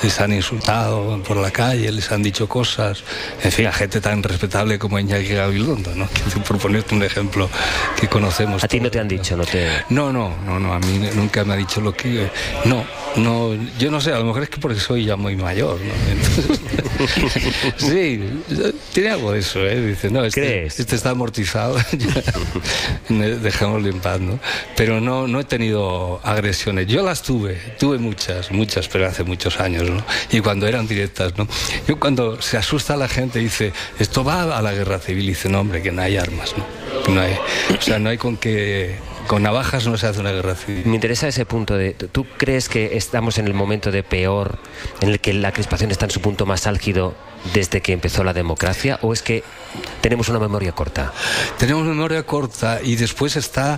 les han insultado por la calle, les han dicho cosas, en fin, a gente tan respetable como Iñaki Gabilondo, ¿no? Por ponerte un ejemplo que conocemos. ¿A ti no te han dicho? No, a mí nunca me ha dicho lo que... No, yo no sé, a lo mejor es que porque soy ya muy mayor, ¿no? Entonces, sí, tiene algo de eso, ¿eh? Dice, no, este está amortizado, dejémoslo en paz, ¿no? Pero no he tenido agresiones. Yo las tuve muchas, pero hace muchos años, ¿no? Y cuando eran directas, ¿no? Yo cuando se asusta la gente dice, esto va a la guerra civil, y dice, no, hombre, que no hay armas, ¿no? No hay con qué... Con navajas no se hace una guerra civil. Me interesa ese punto de... ¿Tú crees que estamos en el momento de peor, en el que la crispación está en su punto más álgido desde que empezó la democracia, o es que tenemos una memoria corta? Tenemos memoria corta y después está...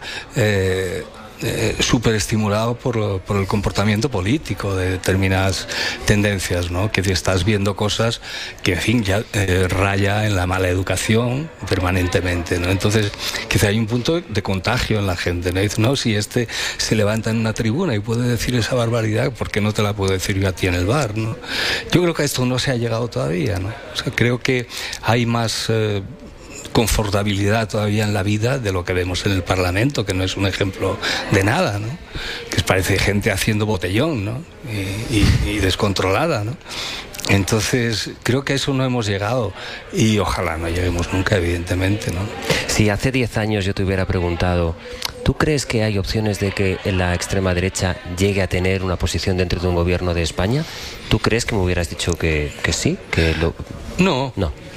súper estimulado por el comportamiento político de determinadas tendencias, ¿no? Que estás viendo cosas que, en fin, ya raya en la mala educación permanentemente, ¿no? Entonces, quizá hay un punto de contagio en la gente, ¿no? Dice, no, si este se levanta en una tribuna y puede decir esa barbaridad, ¿por qué no te la puedo decir yo a ti en el bar, ¿no? Yo creo que a esto no se ha llegado todavía, ¿no? O sea, creo que hay más... confortabilidad todavía en la vida de lo que vemos en el Parlamento, que no es un ejemplo de nada, ¿no? Que parece gente haciendo botellón, ¿no? Y descontrolada, ¿no? Entonces, creo que a eso no hemos llegado y ojalá no lleguemos nunca, evidentemente, ¿no? Si hace 10 años yo te hubiera preguntado, ¿tú crees que hay opciones de que la extrema derecha llegue a tener una posición dentro de un gobierno de España? ¿Tú crees que me hubieras dicho que sí? No.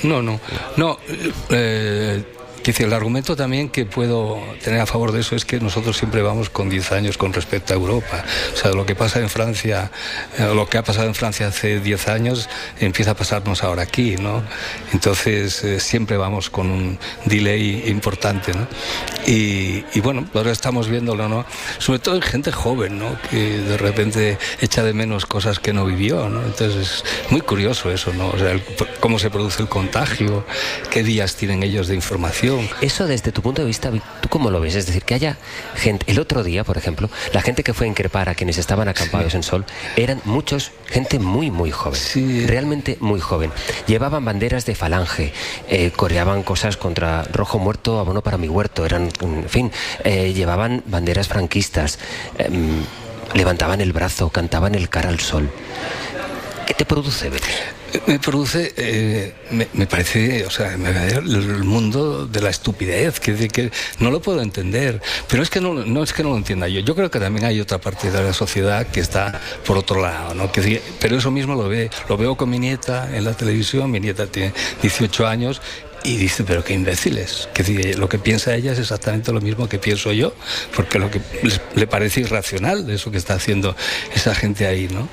El argumento también que puedo tener a favor de eso es que nosotros siempre vamos con 10 años con respecto a Europa. O sea, lo que pasa en Francia, lo que ha pasado en Francia hace 10 años, empieza a pasarnos ahora aquí, ¿no? Entonces, siempre vamos con un delay importante, ¿no? Y bueno, ahora estamos viéndolo, ¿no? Sobre todo en gente joven, ¿no? Que de repente echa de menos cosas que no vivió, ¿no? Entonces, es muy curioso eso, ¿no? O sea, cómo se produce el contagio, qué días tienen ellos de información. Eso desde tu punto de vista, ¿tú cómo lo ves? Es decir, que haya gente, el otro día, por ejemplo, la gente que fue a increpar a quienes estaban acampados en Sol, eran gente muy, muy joven, realmente muy joven. Llevaban banderas de Falange, coreaban cosas contra Rojo Muerto, abono para mi huerto, en fin, llevaban banderas franquistas, levantaban el brazo, cantaban el cara al sol. ¿Qué te produce ver? Me produce, me parece, o sea, el mundo de la estupidez, que no lo puedo entender, pero es que no es que no lo entienda yo. Yo creo que también hay otra parte de la sociedad que está por otro lado, ¿no? Pero eso mismo lo veo con mi nieta en la televisión. Mi nieta tiene 18 años y dice, pero qué imbéciles, que lo que piensa ella es exactamente lo mismo que pienso yo, porque lo que le parece irracional de eso que está haciendo esa gente ahí, ¿no?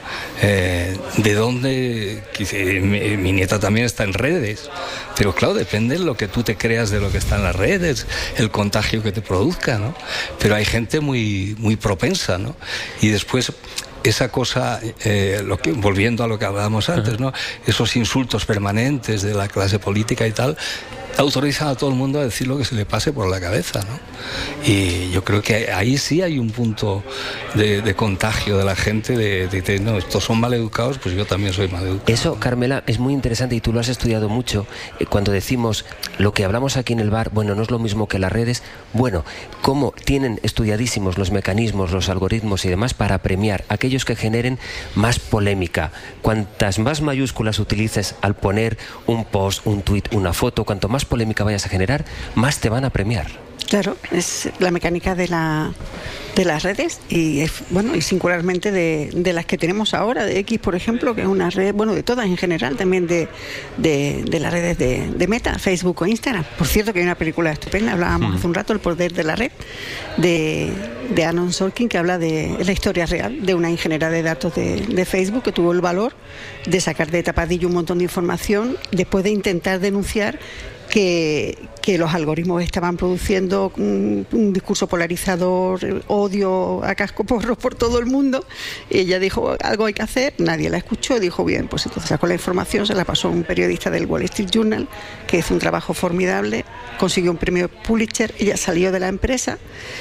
¿De dónde? Mi nieta también está en redes, pero claro, depende de lo que tú te creas de lo que está en las redes, el contagio que te produzca, ¿no? Pero hay gente muy, muy propensa, ¿no? Y después... esa cosa, volviendo a lo que hablábamos antes, ¿no? Esos insultos permanentes de la clase política y tal, autorizan a todo el mundo a decir lo que se le pase por la cabeza, ¿no? Y yo creo que ahí sí hay un punto de contagio de la gente, de no, estos son maleducados, pues yo también soy maleducado. Eso, Carmela, es muy interesante y tú lo has estudiado mucho. Cuando decimos lo que hablamos aquí en el bar, bueno, no es lo mismo que las redes, bueno, cómo tienen estudiadísimos los mecanismos, los algoritmos y demás para premiar a aquellos que generen más polémica. Cuantas más mayúsculas utilices al poner un post, un tuit, una foto, cuanto más polémica vayas a generar, más te van a premiar. Claro, es la mecánica de las redes y singularmente de las que tenemos ahora, de X, por ejemplo, que es una red, bueno, de todas en general, también de las redes de Meta, Facebook o Instagram. Por cierto, que hay una película estupenda, hablábamos hace un rato, El poder de la red, de Aaron Sorkin, que habla de la historia real de una ingeniera de datos de Facebook que tuvo el valor de sacar de tapadillo un montón de información después de intentar denunciar que los algoritmos estaban produciendo un discurso polarizador, odio a cascoporros por todo el mundo. Y ella dijo, algo hay que hacer, nadie la escuchó, dijo, bien, pues entonces sacó la información, se la pasó a un periodista del Wall Street Journal, que hizo un trabajo formidable, consiguió un premio Pulitzer, ella salió de la empresa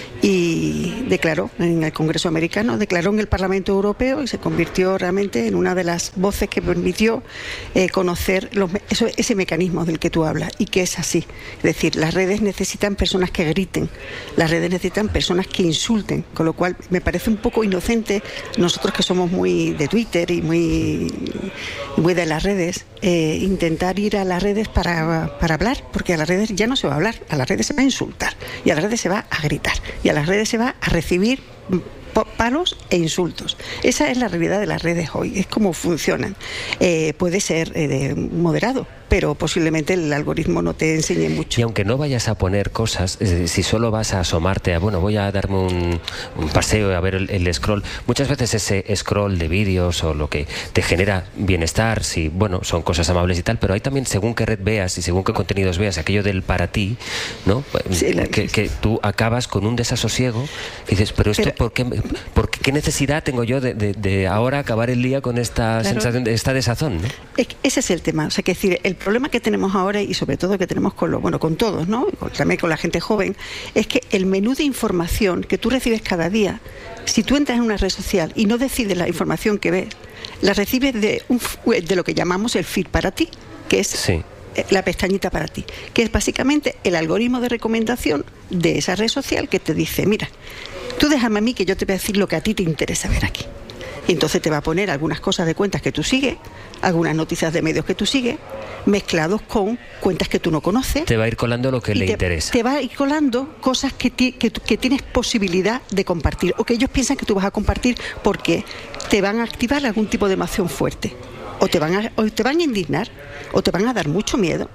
y declaró en el Congreso americano, declaró en el Parlamento Europeo y se convirtió realmente en una de las voces que permitió conocer ese mecanismo del que tú hablas, y que es así. Es decir, las redes necesitan personas que griten, las redes necesitan personas que insulten, con lo cual me parece un poco inocente nosotros que somos muy de Twitter y muy de las redes, intentar ir a las redes para hablar, porque a las redes ya no se va a hablar, a las redes se va a insultar, y a las redes se va a gritar, y a las redes se va a recibir palos e insultos. Esa es la realidad de las redes hoy, es como funcionan. Puede ser moderado, pero posiblemente el algoritmo no te enseñe mucho. Y aunque no vayas a poner cosas, si solo vas a asomarte a, bueno, voy a darme un paseo a ver el scroll, muchas veces ese scroll de vídeos o lo que te genera bienestar, si, bueno, son cosas amables y tal, pero hay también, según qué red veas y según qué contenidos veas, aquello del para ti, ¿no? Sí, que tú acabas con un desasosiego y dices, pero esto, ¿qué necesidad tengo yo de ahora acabar el día con esta sensación, esta desazón, ¿no? Ese es el tema, o sea, que decir, el problema que tenemos ahora, y sobre todo que tenemos con todos, ¿no? También con la gente joven, es que el menú de información que tú recibes cada día, si tú entras en una red social y no decides la información que ves, la recibes de lo que llamamos el feed para ti, que es la pestañita para ti, que es básicamente el algoritmo de recomendación de esa red social que te dice, mira, tú déjame a mí que yo te voy a decir lo que a ti te interesa ver aquí. Y entonces te va a poner algunas cosas de cuentas que tú sigues, algunas noticias de medios que tú sigues, mezclados con cuentas que tú no conoces. Te va a ir colando lo que le interesa. Te va a ir colando cosas que tienes posibilidad de compartir, o que ellos piensan que tú vas a compartir porque te van a activar algún tipo de emoción fuerte. O te van a indignar, o te van a dar mucho miedo,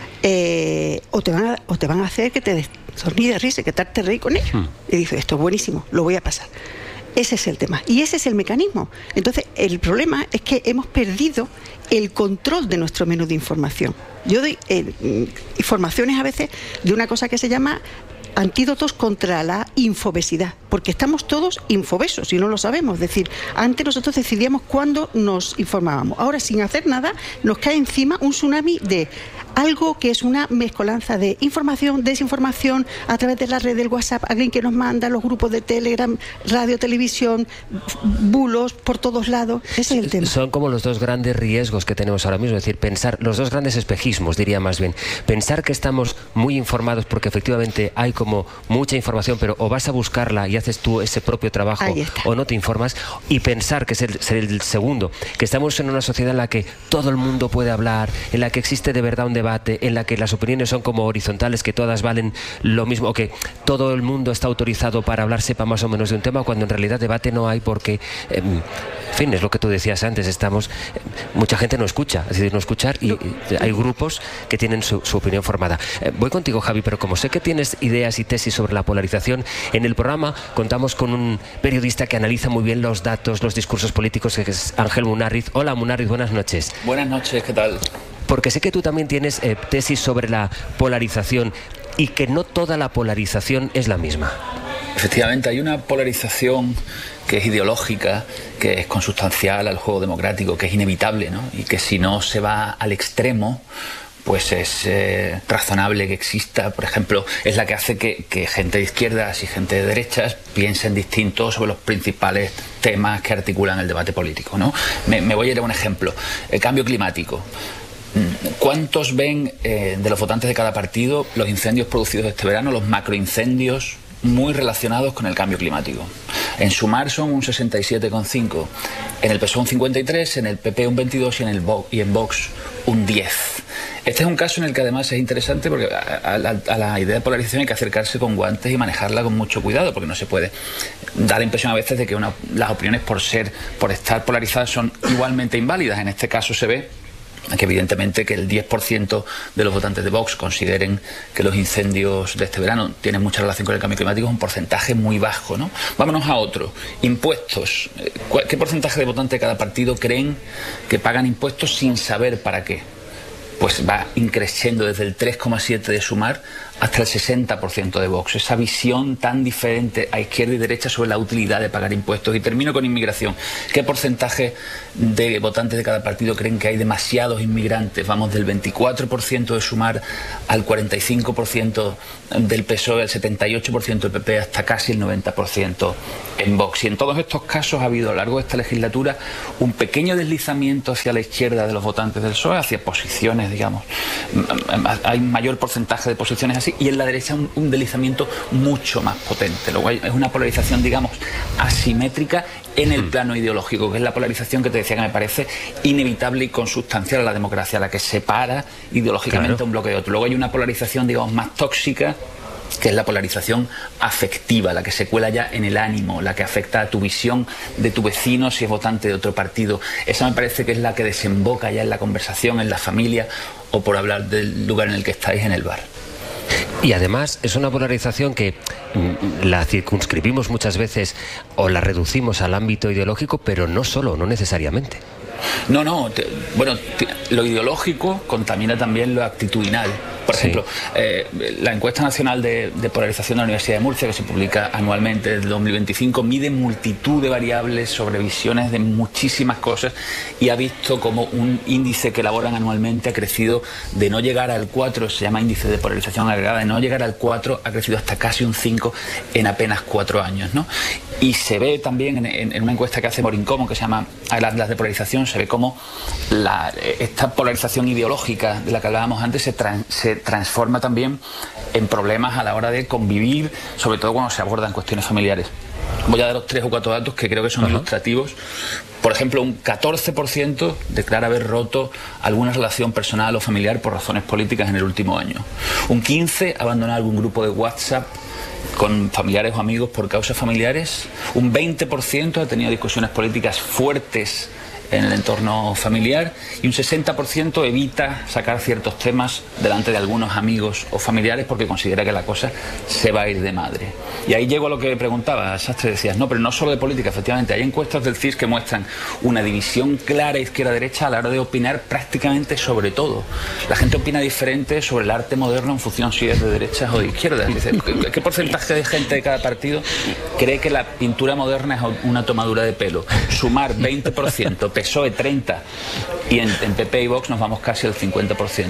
o te van a hacer que te sonríe de risa, que te reír con ellos. Y dices, esto es buenísimo, lo voy a pasar. Ese es el tema, y ese es el mecanismo. Entonces, el problema es que hemos perdido el control de nuestro menú de información. Yo doy informaciones a veces de una cosa que se llama antídotos contra la infobesidad, porque estamos todos infobesos y no lo sabemos. Es decir, antes nosotros decidíamos cuándo nos informábamos. Ahora, sin hacer nada, nos cae encima un tsunami de algo que es una mezcolanza de información, desinformación, a través de la red del WhatsApp, alguien que nos manda, los grupos de Telegram, radio, televisión, bulos por todos lados. Ese es el tema. Son como los dos grandes riesgos que tenemos ahora mismo, es decir, pensar, los dos grandes espejismos, diría más bien, pensar que estamos muy informados porque efectivamente hay como mucha información, pero o vas a buscarla y haces tú ese propio trabajo o no te informas, y pensar, que es el segundo, que estamos en una sociedad en la que todo el mundo puede hablar, en la que existe de verdad un debate, en la que las opiniones son como horizontales, que todas valen lo mismo, o que todo el mundo está autorizado para hablar, sepa más o menos de un tema, cuando en realidad debate no hay, porque en fin, es lo que tú decías antes, mucha gente no escucha, es decir, no escuchar, y hay grupos que tienen su opinión formada. Voy contigo, Javi, pero como sé que tienes ideas y tesis sobre la polarización, en el programa contamos con un periodista que analiza muy bien los datos, los discursos políticos, que es Ángel Munarriz. Hola, Munarriz, buenas noches. Buenas noches, ¿qué tal? Porque sé que tú también tienes tesis sobre la polarización, y que no toda la polarización es la misma. Efectivamente, hay una polarización que es ideológica, que es consustancial al juego democrático, que es inevitable, ¿no? Y que si no se va al extremo, pues es razonable que exista. Por ejemplo, es la que hace que gente de izquierdas y gente de derechas piensen distinto sobre los principales temas que articulan el debate político, ¿no? Me voy a ir a un ejemplo. El cambio climático. ¿Cuántos ven de los votantes de cada partido los incendios producidos este verano, los macroincendios muy relacionados con el cambio climático? En Sumar son un 67,5, en el PSOE un 53, en el PP un 22 y en Vox un 10. Este es un caso en el que además es interesante porque a la idea de polarización hay que acercarse con guantes y manejarla con mucho cuidado, porque no se puede dar la impresión a veces de que las opiniones por estar polarizadas son igualmente inválidas. En este caso se ve que evidentemente que el 10% de los votantes de Vox consideren que los incendios de este verano tienen mucha relación con el cambio climático es un porcentaje muy bajo, ¿no? Vámonos a otro. Impuestos. ¿Qué porcentaje de votantes de cada partido creen que pagan impuestos sin saber para qué? pues va increciendo desde el 3,7% de Sumar hasta el 60% de Vox. Esa visión tan diferente a izquierda y derecha sobre la utilidad de pagar impuestos. Y termino con inmigración. ¿Qué porcentaje de votantes de cada partido creen que hay demasiados inmigrantes? Vamos del 24% de Sumar al 45% del PSOE, al 78% del PP, hasta casi el 90% en Vox. Y en todos estos casos ha habido a lo largo de esta legislatura un pequeño deslizamiento hacia la izquierda de los votantes del PSOE, hacia posiciones, digamos. Hay mayor porcentaje de posiciones así, y en la derecha un deslizamiento mucho más potente. Luego es una polarización, digamos, asimétrica en el plano ideológico, que es la polarización que te decía que me parece inevitable y consustancial a la democracia, la que separa ideológicamente un bloque de otro. Luego hay una polarización, digamos, más tóxica, que es la polarización afectiva, la que se cuela ya en el ánimo, la que afecta a tu visión de tu vecino si es votante de otro partido. Esa me parece que es la que desemboca ya en la conversación, en la familia, o por hablar del lugar en el que estáis, en el bar. Y además es una polarización que la circunscribimos muchas veces o la reducimos al ámbito ideológico, pero no solo, no necesariamente. No, lo ideológico contamina también lo actitudinal. Por ejemplo, la encuesta nacional de polarización de la Universidad de Murcia, que se publica anualmente desde 2025, mide multitud de variables sobre visiones de muchísimas cosas, y ha visto como un índice que elaboran anualmente ha crecido de no llegar al 4, se llama índice de polarización agregada, de no llegar al 4 ha crecido hasta casi un 5 en apenas 4 años, ¿no? Y se ve también en una encuesta que hace Morincomo, que se llama Atlas de polarización, se ve cómo esta polarización ideológica de la que hablábamos antes se transforma también en problemas a la hora de convivir, sobre todo cuando se abordan cuestiones familiares. Voy a daros 3 o 4 datos que creo que son ilustrativos. Por ejemplo, un 14% declara haber roto alguna relación personal o familiar por razones políticas en el último año. Un 15% abandona algún grupo de WhatsApp con familiares o amigos por causas familiares. Un 20% ha tenido discusiones políticas fuertes en el entorno familiar, y un 60% evita sacar ciertos temas delante de algunos amigos o familiares porque considera que la cosa se va a ir de madre. Y ahí llego a lo que preguntaba Sastre, decías, no, pero no solo de política, efectivamente, hay encuestas del CIS que muestran una división clara izquierda-derecha a la hora de opinar prácticamente sobre todo. La gente opina diferente sobre el arte moderno en función si es de derechas o de izquierdas. ¿Qué porcentaje de gente de cada partido cree que la pintura moderna es una tomadura de pelo? Sumar 20%, PSOE 30%, y en PP y Vox nos vamos casi al 50%.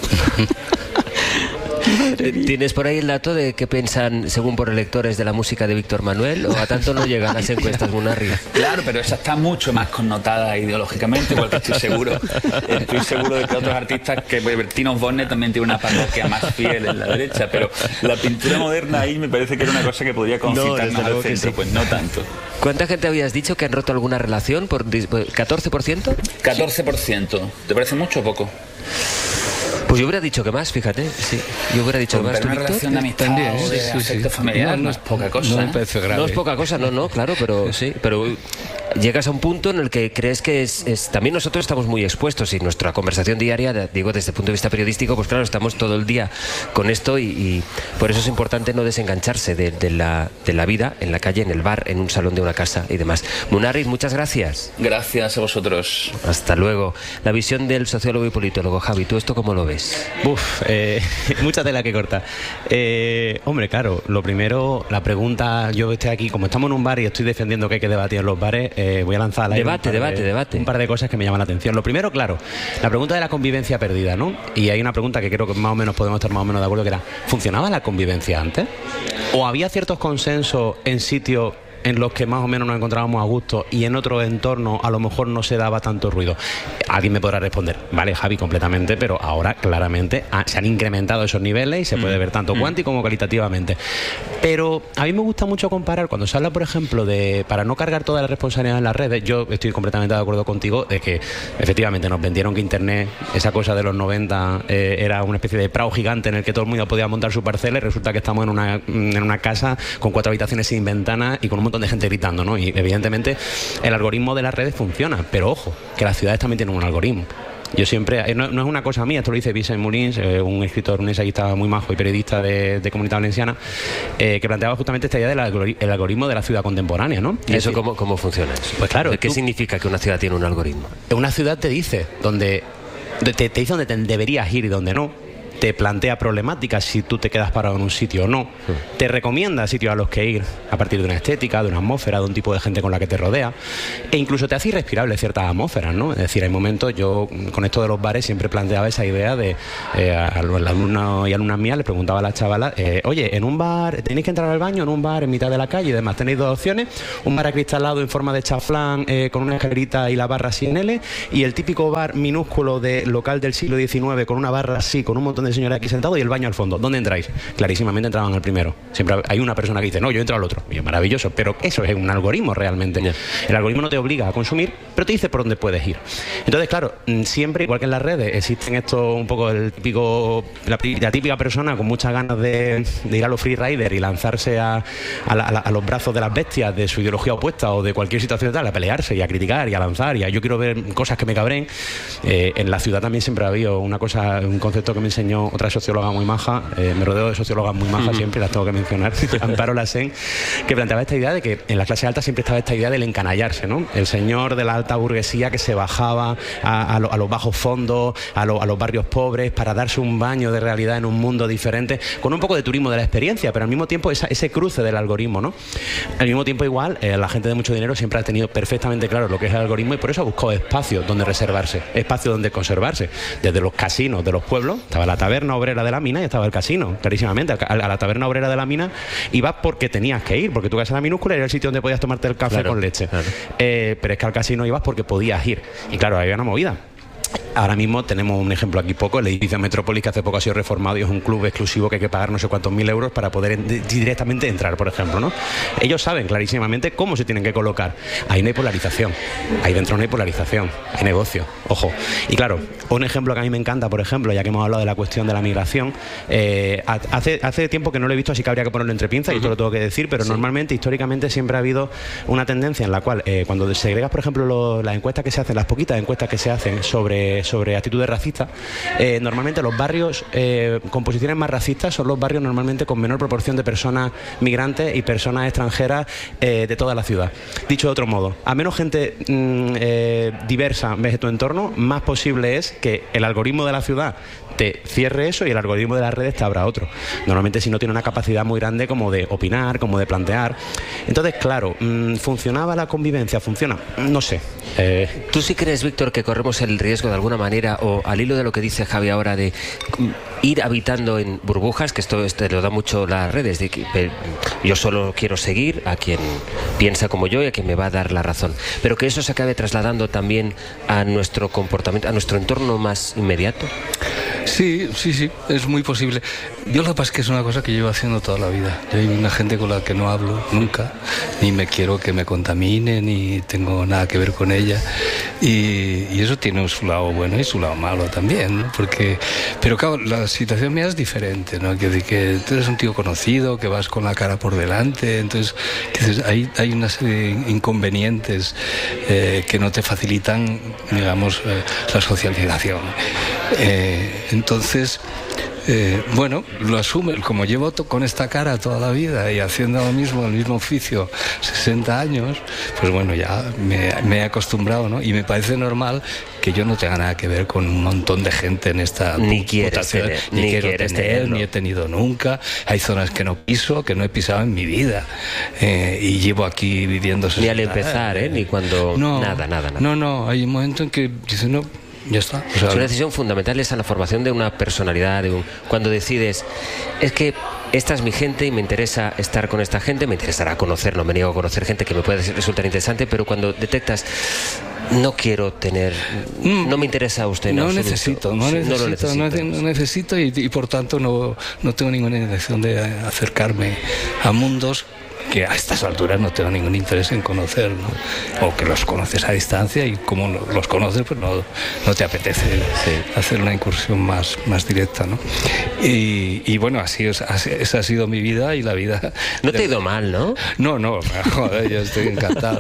¿Tienes por ahí el dato de qué piensan, según por electores, de la música de Víctor Manuel? ¿O a tanto no llegan las encuestas, Munarriz? Claro, pero esa está mucho más connotada ideológicamente, porque estoy seguro de que otros artistas, que Bertino Osborne también tiene una parroquia más fiel en la derecha, pero la pintura moderna ahí me parece que era una cosa que podría concitarnos al centro, pues no tanto. ¿Cuánta gente habías dicho que han roto alguna relación? ¿14%? 14%. ¿Te parece mucho o poco? Pues yo hubiera dicho que más, fíjate. Sí, yo hubiera dicho que más. Pero una relación de amistad o de afecto familiar no es poca cosa. No me parece grave. No es poca cosa, no, claro, pero sí. Pero llegas a un punto en el que crees que es... También nosotros estamos muy expuestos, y nuestra conversación diaria, digo, desde el punto de vista periodístico, pues claro, estamos todo el día con esto, y por eso es importante no desengancharse de la vida en la calle, en el bar, en un salón de una casa y demás. Munarriz, muchas gracias. Gracias a vosotros. Hasta luego. La visión del sociólogo y politólogo. Javi, ¿tú esto cómo lo ves? Mucha tela que corta. Hombre, claro, lo primero, la pregunta, yo estoy aquí, como estamos en un bar y estoy defendiendo que hay que debatir en los bares, voy a lanzar al aire debate. un par de cosas que me llaman la atención. Lo primero, claro, la pregunta de la convivencia perdida, ¿no? Y hay una pregunta que creo que más o menos podemos estar más o menos de acuerdo, que era, ¿funcionaba la convivencia antes? ¿O había ciertos consensos en sitios en los que más o menos nos encontrábamos a gusto y en otros entornos a lo mejor no se daba tanto ruido? Alguien me podrá responder, vale, Javi, completamente, pero ahora claramente se han incrementado esos niveles y se puede ver tanto cuántico como cualitativamente. Pero a mí me gusta mucho comparar, cuando se habla, por ejemplo, de para no cargar toda la responsabilidad en las redes, yo estoy completamente de acuerdo contigo de que efectivamente nos vendieron que Internet, esa cosa de los 90, era una especie de prado gigante en el que todo el mundo podía montar su parcela, y resulta que estamos en una casa con 4 habitaciones sin ventanas y con un montón de gente gritando, ¿no? Y evidentemente el algoritmo de las redes funciona, pero ojo, que las ciudades también tienen un algoritmo. Yo siempre, no es una cosa mía, esto lo dice Vicent Molins, un escritor, un ensayista muy majo y periodista de Comunidad Valenciana, que planteaba justamente esta idea del algoritmo de la ciudad contemporánea, ¿no? ¿Y eso cómo funciona? Pues claro. ¿Qué significa que una ciudad tiene un algoritmo? Una ciudad te dice donde te dice dónde deberías ir y dónde no. Te plantea problemáticas si tú te quedas parado en un sitio o no. Te recomienda sitios a los que ir a partir de una estética, de una atmósfera, de un tipo de gente con la que te rodea. E incluso te hace irrespirable ciertas atmósferas, ¿no? Es decir, hay momentos, yo con esto de los bares siempre planteaba esa idea de a los alumnos y alumnas mías, les preguntaba a las chavalas, oye, en un bar, ¿tenéis que entrar al baño en un bar en mitad de la calle y demás? Tenéis dos opciones, un bar acristalado en forma de chaflán con una escalerita y la barra así en L, y el típico bar minúsculo de local del siglo XIX con una barra así, con un montón de señores aquí sentados y el baño al fondo. ¿Dónde entráis? Clarísimamente entraban al primero. Siempre hay una persona que dice, no, yo entro al otro. Y es maravilloso, pero eso es un algoritmo realmente. Yeah. El algoritmo no te obliga a consumir, pero te dice por dónde puedes ir. Entonces, claro, siempre, igual que en las redes, existen esto un poco el típico, la típica persona con muchas ganas de ir a los freeriders y lanzarse a los brazos de las bestias de su ideología opuesta o de cualquier situación tal, a pelearse y a criticar y a lanzar y a yo quiero ver cosas que me cabreen. En la ciudad también siempre ha habido un concepto que me enseñó otra socióloga muy maja, me rodeo de sociólogas muy majas siempre, las tengo que mencionar, Amparo Lassen, que planteaba esta idea de que en la clase alta siempre estaba esta idea del encanallarse, ¿no? El señor de la alta burguesía que se bajaba a los bajos fondos, a los barrios pobres para darse un baño de realidad en un mundo diferente, con un poco de turismo de la experiencia, pero al mismo tiempo ese cruce del algoritmo, ¿no? Al mismo tiempo igual, la gente de mucho dinero siempre ha tenido perfectamente claro lo que es el algoritmo y por eso ha buscado espacios donde reservarse, espacios donde conservarse. Desde los casinos de los pueblos, estaba la taberna obrera de la mina y estaba el casino, clarísimamente. A la taberna obrera de la mina ibas porque tenías que ir, porque tu casa era minúscula y era el sitio donde podías tomarte el café con leche. Claro. Pero es que al casino ibas porque podías ir. Y claro, había una movida. Ahora mismo tenemos un ejemplo aquí poco, el edificio Metrópolis, que hace poco ha sido reformado y es un club exclusivo que hay que pagar no sé cuántos mil euros para poder directamente entrar, por ejemplo, ¿no? Ellos saben clarísimamente cómo se tienen que colocar. Ahí no hay polarización, ahí dentro no hay polarización, hay negocio, ojo. Y claro, un ejemplo que a mí me encanta, por ejemplo, ya que hemos hablado de la cuestión de la migración, hace tiempo que no lo he visto, así que habría que ponerlo entre pinzas, y esto lo tengo que decir, pero normalmente, históricamente, siempre ha habido una tendencia en la cual, cuando segregas, por ejemplo, las encuestas que se hacen, las poquitas encuestas que se hacen sobre actitudes racistas, normalmente los barrios con posiciones más racistas son los barrios normalmente con menor proporción de personas migrantes y personas extranjeras de toda la ciudad. Dicho de otro modo, a menos gente diversa ves en tu entorno, más posible es que el algoritmo de la ciudad te cierre eso y el algoritmo de las redes te abra otro. Normalmente si no tiene una capacidad muy grande como de opinar, como de plantear. Entonces, claro, ¿funcionaba la convivencia? ¿Funciona? No sé. ¿Tú sí crees, Víctor, que corremos el riesgo de alguna manera, o al hilo de lo que dice Javi ahora, de ir habitando en burbujas, que esto lo da mucho las redes, de que yo solo quiero seguir a quien piensa como yo y a quien me va a dar la razón, pero que eso se acabe trasladando también a nuestro comportamiento, a nuestro entorno más inmediato? Sí, es muy posible. Yo lo que pasa es que es una cosa que llevo haciendo toda la vida. Yo hay una gente con la que no hablo nunca, ni me quiero que me contamine, ni tengo nada que ver con ella. Y eso tiene su lado bueno y su lado malo también, ¿no? Pero claro, la situación mía es diferente, ¿no? Que tú eres un tío conocido, que vas con la cara por delante, entonces hay una serie de inconvenientes que no te facilitan, digamos, la socialización. Entonces, bueno, lo asume, como llevo con esta cara toda la vida y haciendo lo mismo, el mismo oficio 60 años, pues bueno, ya me he acostumbrado, ¿no? Y me parece normal que yo no tenga nada que ver con un montón de gente en esta votación, ni quiero tener, ni he tenido nunca. Hay zonas que no piso, que no he pisado en mi vida, y llevo aquí viviendo 60 ni al empezar, ni cuando... Nada. No, hay un momento en que dices, no, ya está. O sea, es una decisión fundamental esa, la formación de una personalidad, cuando decides, es que esta es mi gente y me interesa estar con esta gente, me interesará conocer, no me niego a conocer gente que me puede resultar interesante, pero cuando detectas, no quiero tener, no me interesa a usted, no necesito y por tanto no tengo ninguna intención de acercarme a mundos que a estas alturas no tengo ningún interés en conocer, ¿no? O que los conoces a distancia y como los conoces, pues no te apetece hacer una incursión más directa, ¿no? Y bueno, esa ha sido mi vida y la vida... No te ha ido mal, ¿no? No, joder, yo estoy encantado.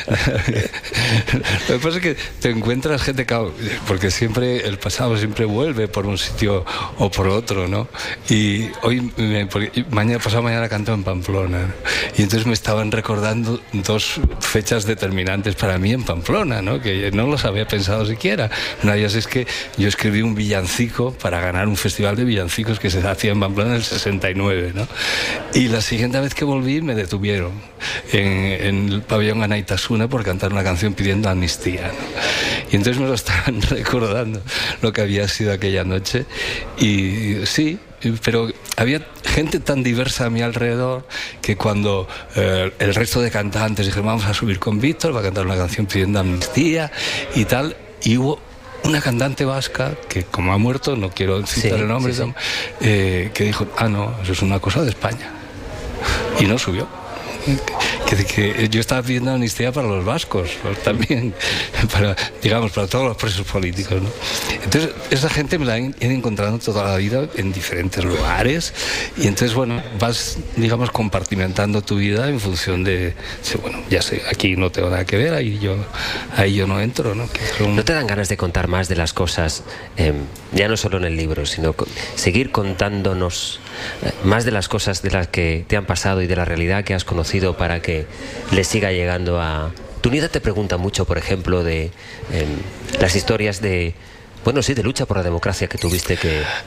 Lo que pasa es que te encuentras gente, porque siempre el pasado siempre vuelve por un sitio o por otro, ¿no? Y hoy, pasado mañana canto en Pamplona, ¿no? Y entonces me estaban recordando 2 fechas determinantes para mí en Pamplona, ¿no? Que no los había pensado siquiera. Una de ellas es que yo escribí un villancico para ganar un festival de villancicos que se hacía en Pamplona en el 69, ¿no? Y la siguiente vez que volví me detuvieron en el pabellón Anaitasuna por cantar una canción pidiendo amnistía, ¿no? Y entonces me lo estaban recordando lo que había sido aquella noche. Y sí, pero había gente tan diversa a mi alrededor que cuando el resto de cantantes dijeron vamos a subir con Víctor, va a cantar una canción pidiendo amnistía y tal, y hubo una cantante vasca que, como ha muerto, no quiero citar el nombre, que dijo, no, eso es una cosa de España, y no subió. Que yo estaba pidiendo amnistía para los vascos también, para todos los presos políticos, ¿no? Entonces esa gente me la he ido encontrando toda la vida en diferentes lugares, y entonces vas compartimentando tu vida en función de, ya sé, aquí no tengo nada que ver, ahí yo no entro, ¿no? ¿No te dan ganas de contar más de las cosas, ya no solo en el libro, sino seguir contándonos más de las cosas de las que te han pasado y de la realidad que has conocido, para que le siga llegando a... Tu nieta te pregunta mucho, por ejemplo, de las historias de... de lucha por la democracia que tuvisteis.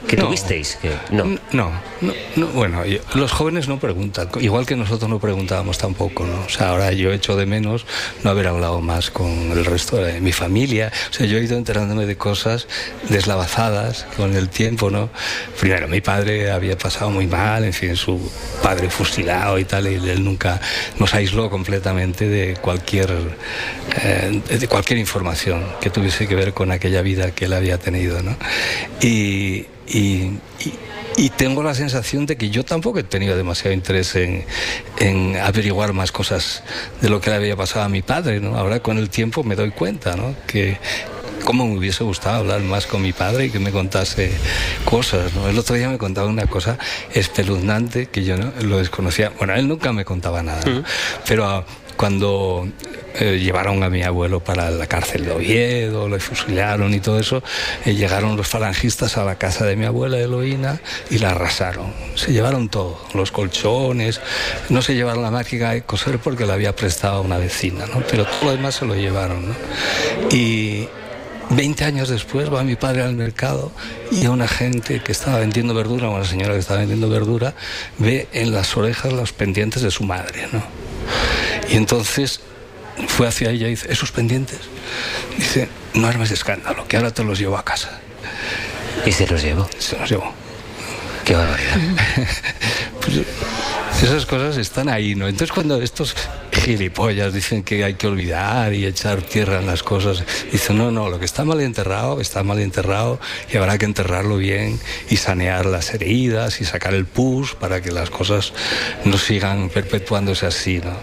Los jóvenes no preguntan, igual que nosotros no preguntábamos tampoco, ¿no? O sea, ahora yo echo de menos no haber hablado más con el resto de mi familia. O sea, yo he ido enterándome de cosas deslavazadas con el tiempo, ¿no? Primero, mi padre había pasado muy mal, en fin, su padre fusilado y tal, y él nunca nos aisló completamente de cualquier información que tuviese que ver con aquella vida que él había tenido, ¿no? Y tengo la sensación de que yo tampoco he tenido demasiado interés en averiguar más cosas de lo que le había pasado a mi padre, ¿no? Ahora con el tiempo me doy cuenta, ¿no? Que cómo me hubiese gustado hablar más con mi padre y que me contase cosas, ¿no? El otro día me contaba una cosa espeluznante que yo no lo desconocía. Bueno, él nunca me contaba nada, ¿no? Pero cuando llevaron a mi abuelo para la cárcel de Oviedo, lo fusilaron y todo eso, llegaron los falangistas a la casa de mi abuela Eloína y la arrasaron. Se llevaron todo, los colchones, no se llevaron la máquina de coser porque la había prestado a una vecina, ¿no? Pero todo lo demás se lo llevaron, ¿no? Y 20 años después va mi padre al mercado y a una gente que estaba vendiendo verdura, una señora que estaba vendiendo verdura, ve en las orejas los pendientes de su madre, ¿no? Y entonces fue hacia ella y dice, esos pendientes, dice, no armes de escándalo, que ahora te los llevo a casa. ¿Y se los llevó? Se los llevó. Qué barbaridad. Pues esas cosas están ahí, ¿no? Entonces cuando estos gilipollas dicen que hay que olvidar y echar tierra en las cosas, dicen, no, lo que está mal enterrado y habrá que enterrarlo bien y sanear las heridas y sacar el pus para que las cosas no sigan perpetuándose así, ¿no?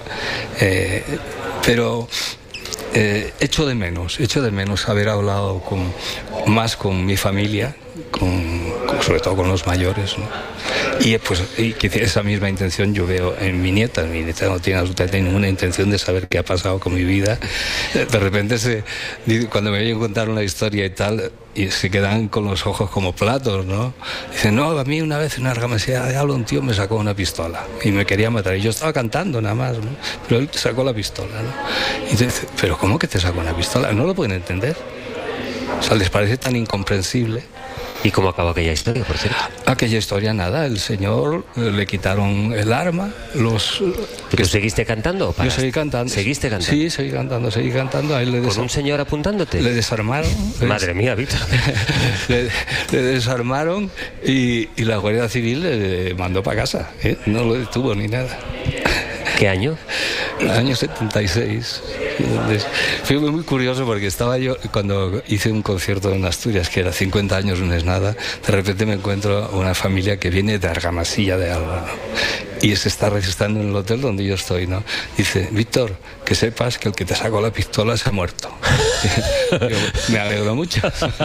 Pero echo de menos haber hablado más con mi familia, sobre todo con los mayores, ¿no? Y que esa misma intención yo veo en mi nieta. Mi nieta no tiene absolutamente ninguna intención de saber qué ha pasado con mi vida. De repente cuando me oyen contar una historia y tal, y se quedan con los ojos como platos, ¿no? Dicen, no, a mí una vez en una argamasía de Diablo un tío me sacó una pistola y me quería matar, y yo estaba cantando nada más, ¿no? Pero él sacó la pistola, ¿no? Y dice, pero ¿cómo que te sacó una pistola? No lo pueden entender. O sea, les parece tan incomprensible. ¿Y cómo acabó aquella historia, por cierto? Aquella historia, nada, el señor le quitaron el arma, ¿Tú seguiste cantando o paraste? Yo seguí cantando. ¿Seguiste cantando? Sí, seguí cantando. A él ¿Con un señor apuntándote? Le desarmaron. Madre mía, Víctor. le desarmaron y la Guardia Civil le mandó para casa, ¿eh? No lo detuvo ni nada. ¿Qué año? El año 76. Fue muy curioso porque estaba yo, cuando hice un concierto en Asturias, que era 50 años no es nada, de repente me encuentro una familia que viene de Argamasilla de Alba, ¿no? Y se está registrando en el hotel donde yo estoy, ¿no? Dice, Víctor, que sepas que el que te sacó la pistola se ha muerto. Me alegro mucho.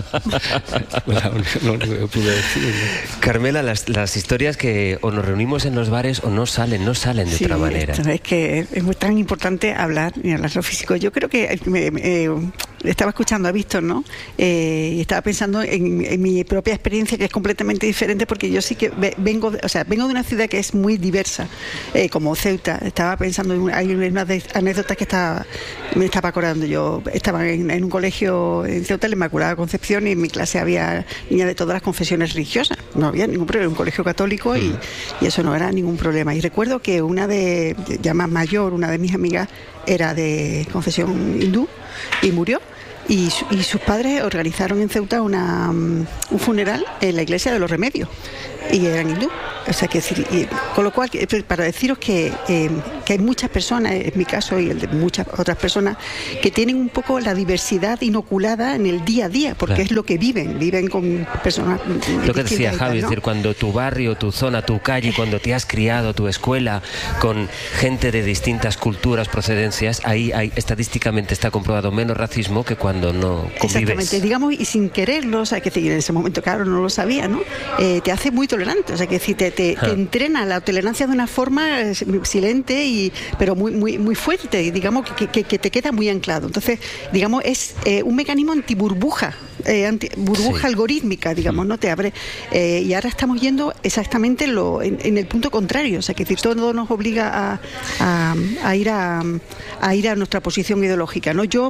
Lo único que pude decir, ¿no? Carmela, las historias que o nos reunimos en los bares o no salen de otra manera. Es que es muy tan importante hablar lo físico. Yo creo que estaba escuchando a Víctor, ¿no? Y estaba pensando en mi propia experiencia, que es completamente diferente, porque yo sí que vengo de una ciudad que es muy diversa, como Ceuta. Estaba pensando, hay una anécdota que me estaba acordando. Yo estaba en un colegio en Ceuta, la Inmaculada Concepción, y en mi clase había niñas de todas las confesiones religiosas. No había ningún problema, un colegio católico, y eso no era ningún problema. Y recuerdo que una ya más mayor, una de mis amigas, era de confesión hindú y murió. Y sus padres organizaron en Ceuta un funeral en la iglesia de los Remedios, y eran hindú. O sea, con lo cual, para deciros que hay muchas personas, en mi caso y el de muchas otras personas, que tienen un poco la diversidad inoculada en el día a día, porque es lo que viven con personas. Lo que decía Javi, ¿no? Es decir, cuando tu barrio, tu zona, tu calle, cuando te has criado, tu escuela, con gente de distintas culturas, procedencias, ahí estadísticamente está comprobado menos racismo que cuando no convives. Exactamente, digamos, y sin quererlo, o sea, que en ese momento, claro, no lo sabía, ¿no? Te hace muy tolerante, o sea, que te entrena la tolerancia de una forma silente, pero muy fuerte, y digamos que te queda muy anclado. Entonces, digamos, es un mecanismo antiburbuja, algorítmica, digamos, ¿no? Te abre. Y ahora estamos yendo exactamente en el punto contrario, o sea, que todo nos obliga a ir a nuestra posición ideológica, ¿no? Yo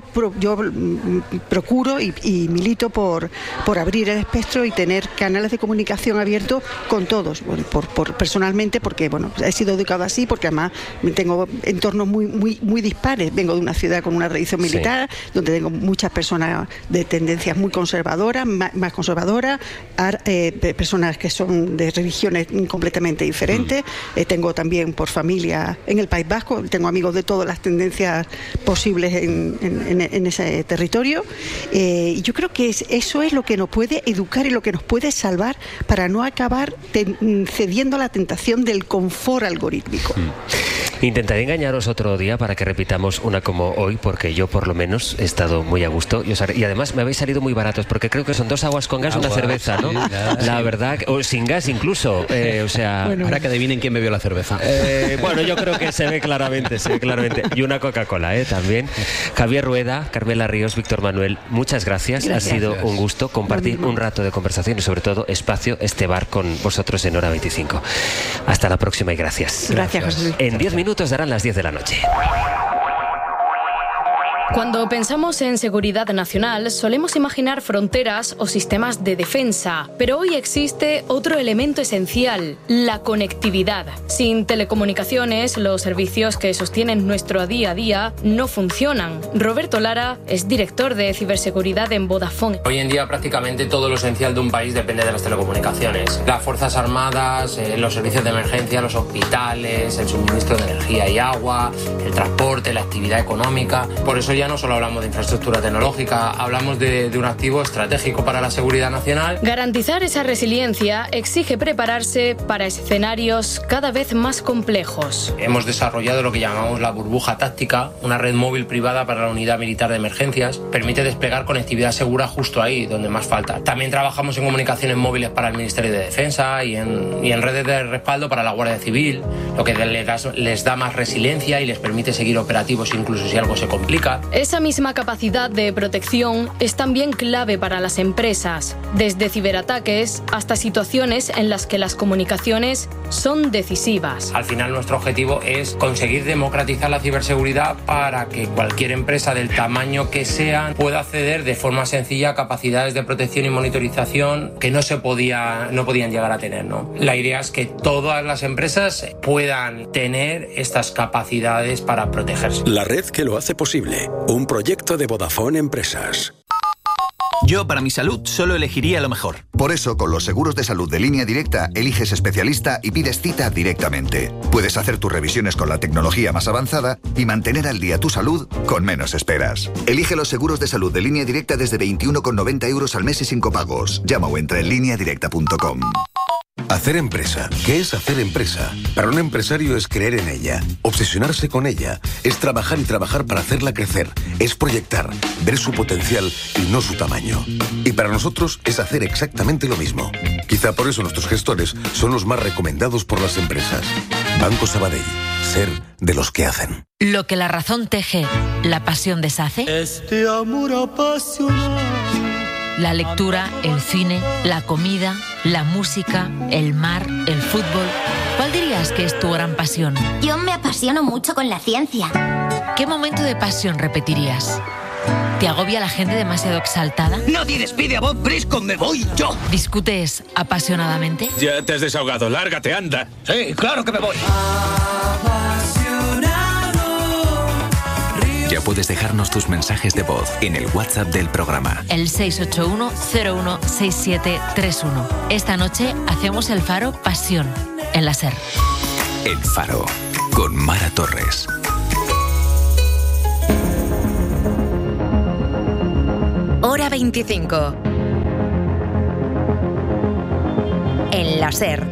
procuro y milito por abrir el espectro y tener canales de comunicación abiertos con todos, bueno, personalmente, porque bueno, he sido educado así, porque además tengo entornos muy dispares. Vengo de una ciudad con una tradición militar, donde tengo muchas personas de tendencias muy conservadoras, más conservadoras, personas que son de religiones completamente diferentes. Tengo también por familia en el País Vasco, tengo amigos de todas las tendencias posibles en ese territorio. Y yo creo que eso es lo que nos puede educar y lo que nos puede salvar para no acabar cediendo a la tentación del confort algorítmico. Intentaré engañaros otro día para que repitamos una como hoy, porque yo por lo menos he estado muy a gusto y además me habéis salido muy baratos, porque creo que son 2 aguas con gas, una cerveza, ¿no? Sí, la verdad, o sin gas incluso, o sea... Bueno, ahora que adivinen quién bebió la cerveza. Bueno, yo creo que se ve claramente. Y una Coca-Cola, también. Javier Rueda, Carmela Ríos, Víctor Manuel, muchas gracias. Ha sido un gusto compartir un rato de conversación y sobre todo espacio, este bar con vosotros en Hora 25. Hasta la próxima y gracias. Gracias, José Luis. En 10 minutos darán las 10 de la noche. Cuando pensamos en seguridad nacional, solemos imaginar fronteras o sistemas de defensa, pero hoy existe otro elemento esencial, la conectividad. Sin telecomunicaciones, los servicios que sostienen nuestro día a día no funcionan. Roberto Lara es director de ciberseguridad en Vodafone. Hoy en día prácticamente todo lo esencial de un país depende de las telecomunicaciones. Las Fuerzas Armadas, los servicios de emergencia, los hospitales, el suministro de energía y agua, el transporte, la actividad económica. Por eso ya no solo hablamos de infraestructura tecnológica, hablamos de un activo estratégico para la seguridad nacional. Garantizar esa resiliencia exige prepararse para escenarios cada vez más complejos. Hemos desarrollado lo que llamamos la burbuja táctica, una red móvil privada para la unidad militar de emergencias. Permite desplegar conectividad segura justo ahí, donde más falta. También trabajamos en comunicaciones móviles para el Ministerio de Defensa y en redes de respaldo para la Guardia Civil, lo que les da más resiliencia y les permite seguir operativos incluso si algo se complica. Esa misma capacidad de protección es también clave para las empresas, desde ciberataques hasta situaciones en las que las comunicaciones son decisivas. Al final nuestro objetivo es conseguir democratizar la ciberseguridad para que cualquier empresa del tamaño que sea pueda acceder de forma sencilla a capacidades de protección y monitorización que no podían llegar a tener, ¿no? La idea es que todas las empresas puedan tener estas capacidades para protegerse. La red que lo hace posible. Un proyecto de Vodafone Empresas. Yo, para mi salud, solo elegiría lo mejor. Por eso, con los seguros de salud de Línea Directa, eliges especialista y pides cita directamente. Puedes hacer tus revisiones con la tecnología más avanzada y mantener al día tu salud con menos esperas. Elige los seguros de salud de Línea Directa desde 21,90 € al mes y sin copagos. Llama o entra en lineadirecta.com. Hacer empresa. ¿Qué es hacer empresa? Para un empresario es creer en ella, obsesionarse con ella, es trabajar y trabajar para hacerla crecer, es proyectar, ver su potencial y no su tamaño. Y para nosotros es hacer exactamente lo mismo. Quizá por eso nuestros gestores son los más recomendados por las empresas. Banco Sabadell. Ser de los que hacen. Lo que la razón teje, la pasión deshace. Este amor apasionado. La lectura, el cine, la comida, la música, el mar, el fútbol. ¿Cuál dirías que es tu gran pasión? Yo me apasiono mucho con la ciencia. ¿Qué momento de pasión repetirías? ¿Te agobia la gente demasiado exaltada? Nadie despide a Bob Briscoe, me voy yo. ¿Discutes apasionadamente? Ya te has desahogado, lárgate, anda. Sí, claro que me voy. Ya puedes dejarnos tus mensajes de voz en el WhatsApp del programa. El 681-016731. Esta noche hacemos el Faro Pasión en la SER. El Faro, con Mara Torres. Hora 25. En la SER.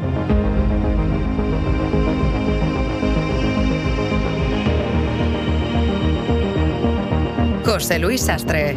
José Luis Sastre.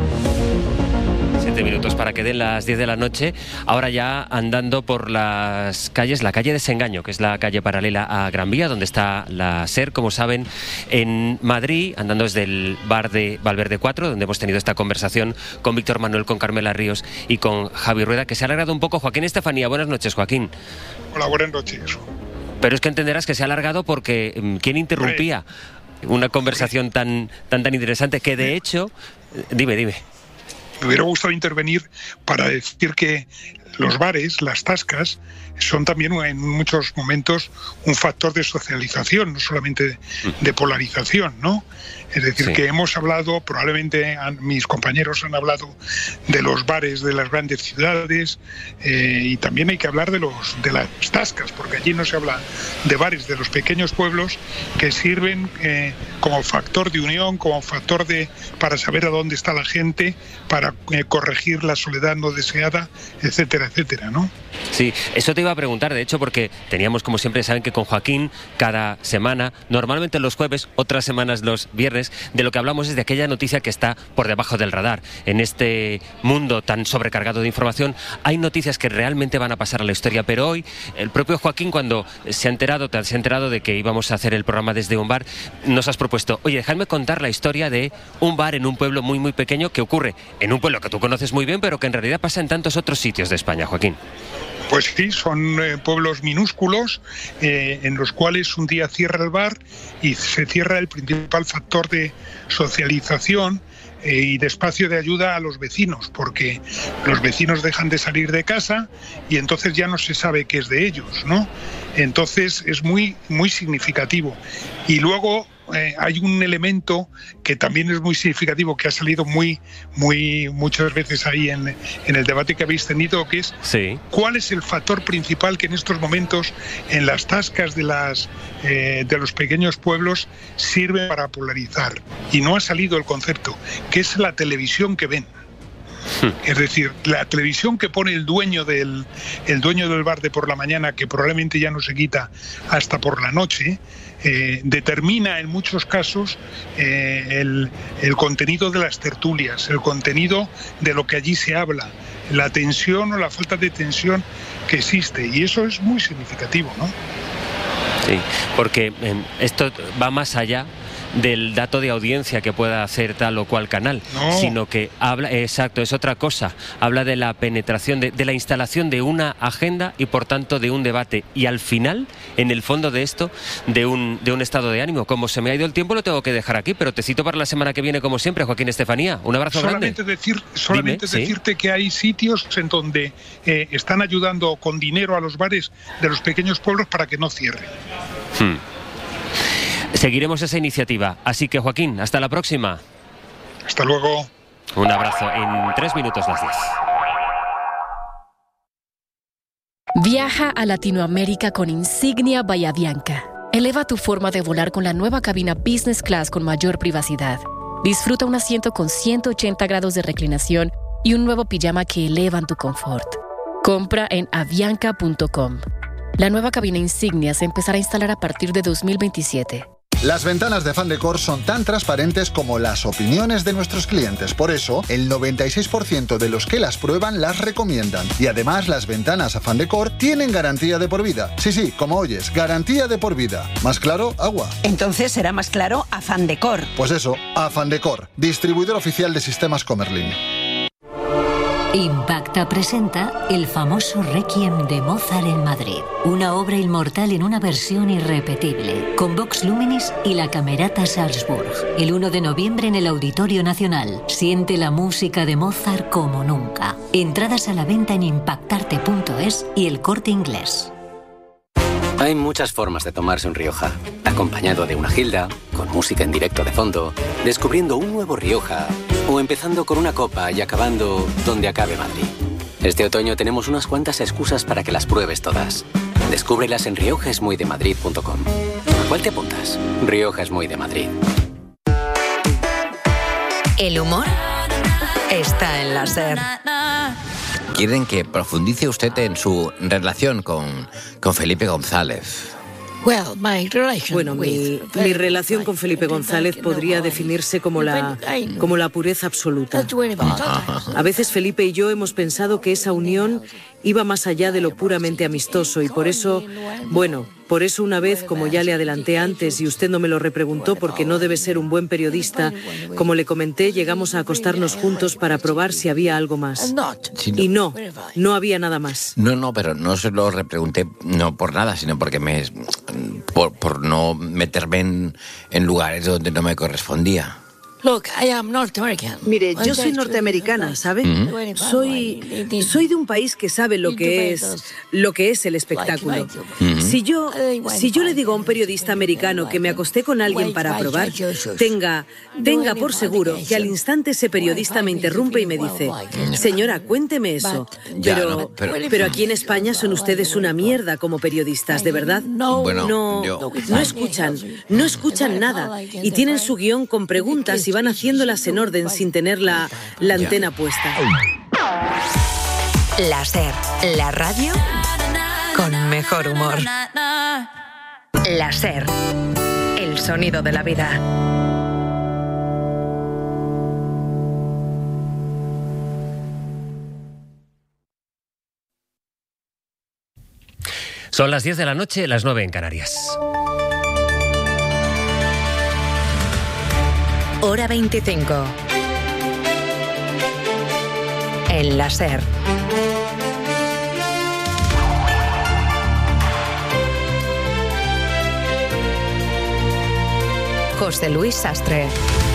7 minutos para que den las 10 de la noche. Ahora ya andando por las calles, la calle de Desengaño, que es la calle paralela a Gran Vía, donde está la SER, como saben, en Madrid, andando desde el bar de Valverde 4, donde hemos tenido esta conversación con Víctor Manuel, con Carmela Ríos y con Javi Rueda, que se ha alargado un poco. Joaquín Estefanía, buenas noches, Joaquín. Hola, buenas noches. Pero es que entenderás que se ha alargado porque ¿quién interrumpía una conversación tan interesante que de hecho... Dime. Me hubiera gustado intervenir para decir que los bares, las tascas, son también en muchos momentos un factor de socialización, no solamente de polarización, ¿no? Es decir, que hemos hablado, probablemente mis compañeros han hablado de los bares de las grandes ciudades, y también hay que hablar de las tascas, porque allí no se habla de bares, de los pequeños pueblos que sirven como factor de unión, como factor para saber a dónde está la gente, para corregir la soledad no deseada, etcétera, etcétera, ¿no? Sí, eso te iba a preguntar, de hecho, porque teníamos, como siempre, saben que con Joaquín, cada semana, normalmente los jueves, otras semanas los viernes, de lo que hablamos es de aquella noticia que está por debajo del radar. En este mundo tan sobrecargado de información, hay noticias que realmente van a pasar a la historia, pero hoy, el propio Joaquín, cuando se ha enterado de que íbamos a hacer el programa desde un bar, nos has propuesto, oye, dejadme contar la historia de un bar en un pueblo muy, muy pequeño que ocurre en un pueblo que tú conoces muy bien, pero que en realidad pasa en tantos otros sitios de España, Joaquín. Pues sí, son pueblos minúsculos en los cuales un día cierra el bar y se cierra el principal factor de socialización y de espacio de ayuda a los vecinos, porque los vecinos dejan de salir de casa y entonces ya no se sabe qué es de ellos, ¿no? Entonces es muy, muy significativo. Y luego hay un elemento que también es muy significativo, que ha salido muchas veces ahí en el debate que habéis tenido, que es cuál es el factor principal que en estos momentos en las tascas de los pequeños pueblos sirve para polarizar. Y no ha salido el concepto, que es la televisión que ven. Es decir, la televisión que pone el dueño del bar de por la mañana, que probablemente ya no se quita hasta por la noche, determina en muchos casos el contenido de las tertulias, el contenido de lo que allí se habla, la tensión o la falta de tensión que existe, y eso es muy significativo, ¿no? Sí, porque esto va más allá del dato de audiencia que pueda hacer tal o cual canal, sino que habla, exacto, es otra cosa, habla de la penetración, de la instalación de una agenda y por tanto de un debate, y al final, en el fondo de esto, de un estado de ánimo. Como se me ha ido el tiempo, lo tengo que dejar aquí, pero te cito para la semana que viene, como siempre, Joaquín Estefanía. Un abrazo grande. Solamente decirte que hay sitios en donde están ayudando con dinero a los bares de los pequeños pueblos para que no cierren. Seguiremos esa iniciativa. Así que, Joaquín, hasta la próxima. Hasta luego. Un abrazo. En 3 minutos las 10. Viaja a Latinoamérica con Insignia Bahía Bianca. Eleva tu forma de volar con la nueva cabina Business Class con mayor privacidad. Disfruta un asiento con 180 grados de reclinación y un nuevo pijama que elevan tu confort. Compra en avianca.com. La nueva cabina insignia se empezará a instalar a partir de 2027. Las ventanas de Afán Decor son tan transparentes como las opiniones de nuestros clientes. Por eso, el 96% de los que las prueban las recomiendan. Y además, las ventanas Afán Decor tienen garantía de por vida. Sí, como oyes, garantía de por vida. ¿Más claro? Agua. Entonces será más claro Afán Decor. Pues eso, Afán Decor, distribuidor oficial de sistemas Comerlin. Impacta presenta el famoso Requiem de Mozart en Madrid. Una obra inmortal en una versión irrepetible, con Vox Luminis y la Camerata Salzburg. El 1 de noviembre en el Auditorio Nacional. Siente la música de Mozart como nunca. Entradas a la venta en impactarte.es y El Corte Inglés. Hay muchas formas de tomarse un Rioja. Acompañado de una gilda, con música en directo de fondo, descubriendo un nuevo Rioja, o empezando con una copa y acabando donde acabe Madrid. Este otoño tenemos unas cuantas excusas para que las pruebes todas. Descúbrelas en riojaesmuydemadrid.com. ¿A cuál te apuntas? Rioja es muy de Madrid. El humor está en la SER. Quieren que profundice usted en su relación con Felipe González. Bueno, mi relación con Felipe González podría definirse como la pureza absoluta. A veces Felipe y yo hemos pensado que esa unión iba más allá de lo puramente amistoso y por eso una vez, como ya le adelanté antes y usted no me lo repreguntó porque no debe ser un buen periodista, como le comenté, llegamos a acostarnos juntos para probar si había algo más. Y no había nada más. No, pero no se lo repregunté no por nada, sino porque por no meterme en lugares donde no me correspondía. Mire, yo soy norteamericana, ¿sabe? Soy de un país que sabe lo que es el espectáculo. Si yo le digo a un periodista americano que me acosté con alguien para probar, tenga por seguro que al instante ese periodista me interrumpe y me dice: señora, cuénteme eso. Pero aquí en España son ustedes una mierda como periodistas, ¿de verdad? No escuchan nada y tienen su guión con preguntas y van haciéndolas en orden sin tener la antena puesta. La SER, la radio con mejor humor. La SER, el sonido de la vida. Son las 10 de la noche, las 9 en Canarias. Hora 25. En la SER. José Luis Sastre.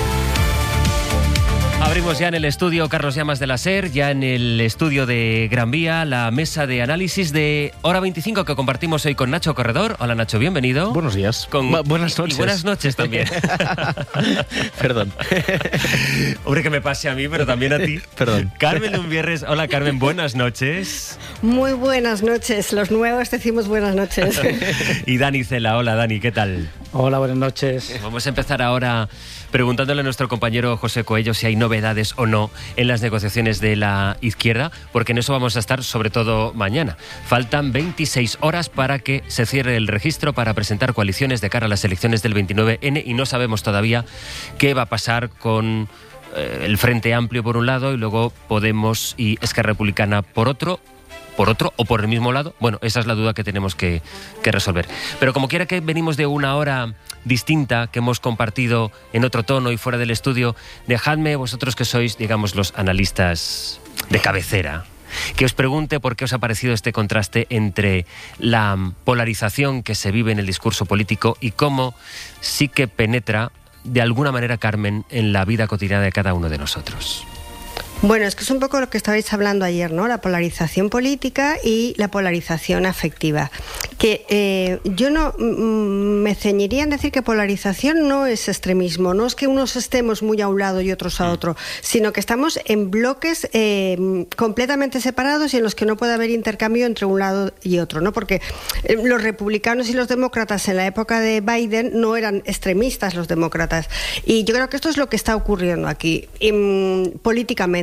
Abrimos ya en el estudio Carlos Llamas de la SER, ya en el estudio de Gran Vía, la mesa de análisis de Hora 25 que compartimos hoy con Nacho Corredor. Hola Nacho, bienvenido. Buenos días. Buenas noches. Y buenas noches también. Perdón. Hombre, que me pase a mí, pero también a ti. Perdón. Carmen Lumbierres. Hola Carmen, buenas noches. Muy buenas noches. Los nuevos decimos buenas noches. Y Dani Cela. Hola Dani, ¿qué tal? Hola, buenas noches. Vamos a empezar ahora preguntándole a nuestro compañero José Coello si hay novedades o no en las negociaciones de la izquierda, porque en eso vamos a estar sobre todo mañana. Faltan 26 horas para que se cierre el registro para presentar coaliciones de cara a las elecciones del 29N y no sabemos todavía qué va a pasar con el Frente Amplio por un lado y luego Podemos y Esquerra Republicana por otro o por el mismo lado. Bueno, esa es la duda que tenemos que resolver. Pero como quiera que venimos de una hora distinta que hemos compartido en otro tono y fuera del estudio, dejadme vosotros que sois, digamos, los analistas de cabecera, que os pregunte por qué os ha parecido este contraste entre la polarización que se vive en el discurso político y cómo sí que penetra de alguna manera, Carmen, en la vida cotidiana de cada uno de nosotros. Bueno, es que es un poco lo que estabais hablando ayer, ¿no? La polarización política y la polarización afectiva. Que yo no me ceñiría en decir que polarización no es extremismo, no es que unos estemos muy a un lado y otros a otro, sino que estamos en bloques completamente separados y en los que no puede haber intercambio entre un lado y otro, ¿no? Porque los republicanos y los demócratas en la época de Biden no eran extremistas los demócratas. Y yo creo que esto es lo que está ocurriendo aquí, políticamente.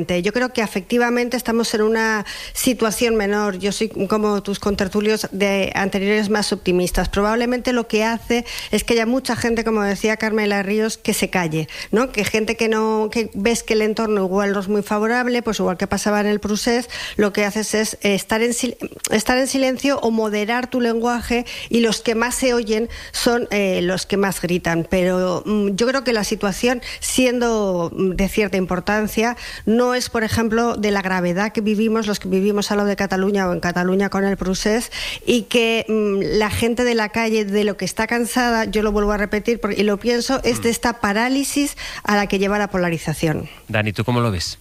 efectivamente. Yo creo que afectivamente estamos en una situación menor. Yo soy como tus contertulios de anteriores más optimistas. Probablemente lo que hace es que haya mucha gente, como decía Carmela Ríos, que se calle, ¿no? Que gente que ves que el entorno igual no es muy favorable, pues igual que pasaba en el Prusés, lo que haces es estar en silencio o moderar tu lenguaje, y los que más se oyen son los que más gritan. Pero yo creo que la situación, siendo de cierta importancia, no es, por ejemplo, de la gravedad que vivimos los que vivimos al lado de Cataluña o en Cataluña con el Prusés, y que la gente de la calle, de lo que está cansada, yo lo vuelvo a repetir y lo pienso, es de esta parálisis a la que lleva la polarización. Dani, ¿tú cómo lo ves?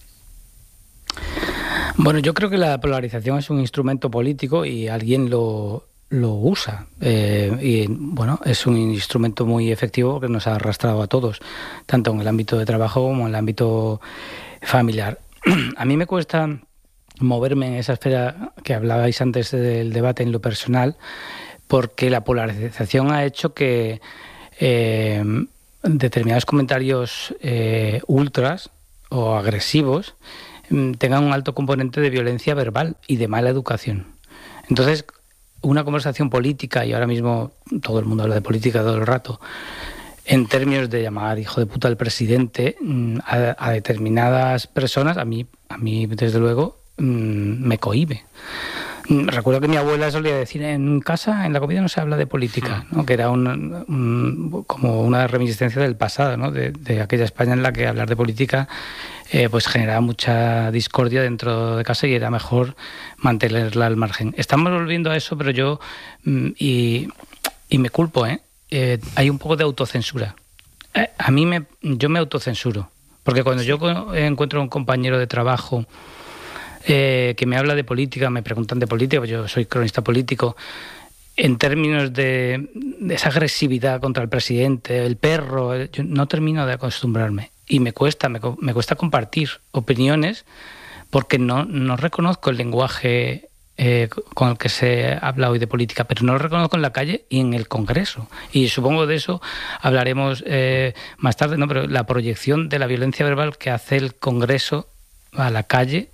Bueno, yo creo que la polarización es un instrumento político y alguien lo usa. Y bueno, es un instrumento muy efectivo que nos ha arrastrado a todos, tanto en el ámbito de trabajo como en el ámbito familiar. A mí me cuesta moverme en esa esfera que hablabais antes del debate en lo personal, porque la polarización ha hecho que determinados comentarios ultras o agresivos tengan un alto componente de violencia verbal y de mala educación. Entonces, una conversación política, y ahora mismo todo el mundo habla de política todo el rato, en términos de llamar hijo de puta al presidente a determinadas personas, a mí desde luego me cohíbe. Recuerdo que mi abuela solía decir: en casa, en la comida no se habla de política, ¿no? Que era como una reminiscencia del pasado, ¿no? De aquella España en la que hablar de política pues generaba mucha discordia dentro de casa y era mejor mantenerla al margen. Estamos volviendo a eso, pero yo, y me culpo, hay un poco de autocensura. Yo me autocensuro, porque cuando yo encuentro a un compañero de trabajo que me habla de política, me preguntan de política, yo soy cronista político, en términos de esa agresividad contra el presidente, el perro, yo no termino de acostumbrarme. Y me cuesta compartir opiniones, porque no reconozco el lenguaje con el que se habla hoy de política, pero no lo reconozco en la calle y en el Congreso. Y supongo de eso hablaremos más tarde, ¿no? Pero la proyección de la violencia verbal que hace el Congreso a la calle,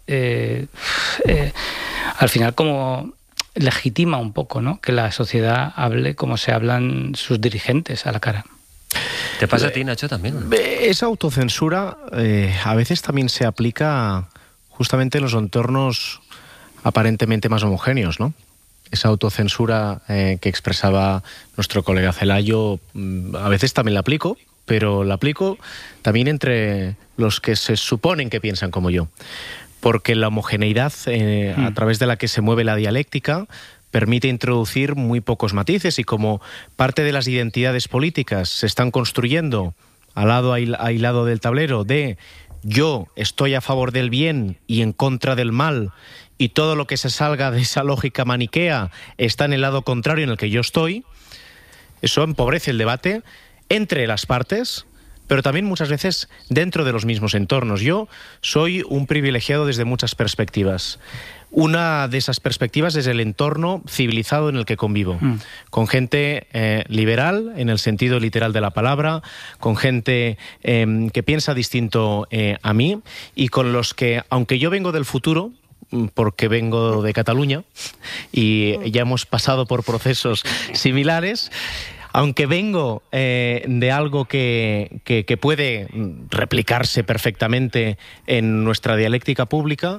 al final como legitima un poco, ¿no? Que la sociedad hable como se hablan sus dirigentes a la cara. ¿Te pasa a ti, Nacho, también? Esa autocensura a veces también se aplica justamente en los entornos aparentemente más homogéneos, ¿no? Esa autocensura que expresaba nuestro colega Celayo, a veces también la aplico, pero la aplico también entre los que se suponen que piensan como yo. Porque la homogeneidad a través de la que se mueve la dialéctica permite introducir muy pocos matices, y como parte de las identidades políticas se están construyendo al lado aislado del tablero de yo estoy a favor del bien y en contra del mal, y todo lo que se salga de esa lógica maniquea está en el lado contrario en el que yo estoy, eso empobrece el debate entre las partes, pero también muchas veces dentro de los mismos entornos. Yo soy un privilegiado desde muchas perspectivas. Una de esas perspectivas es el entorno civilizado en el que convivo, con gente liberal, en el sentido literal de la palabra, con gente que piensa distinto a mí, y con los que, aunque yo vengo del futuro, porque vengo de Cataluña y ya hemos pasado por procesos similares, aunque vengo de algo que puede replicarse perfectamente en nuestra dialéctica pública,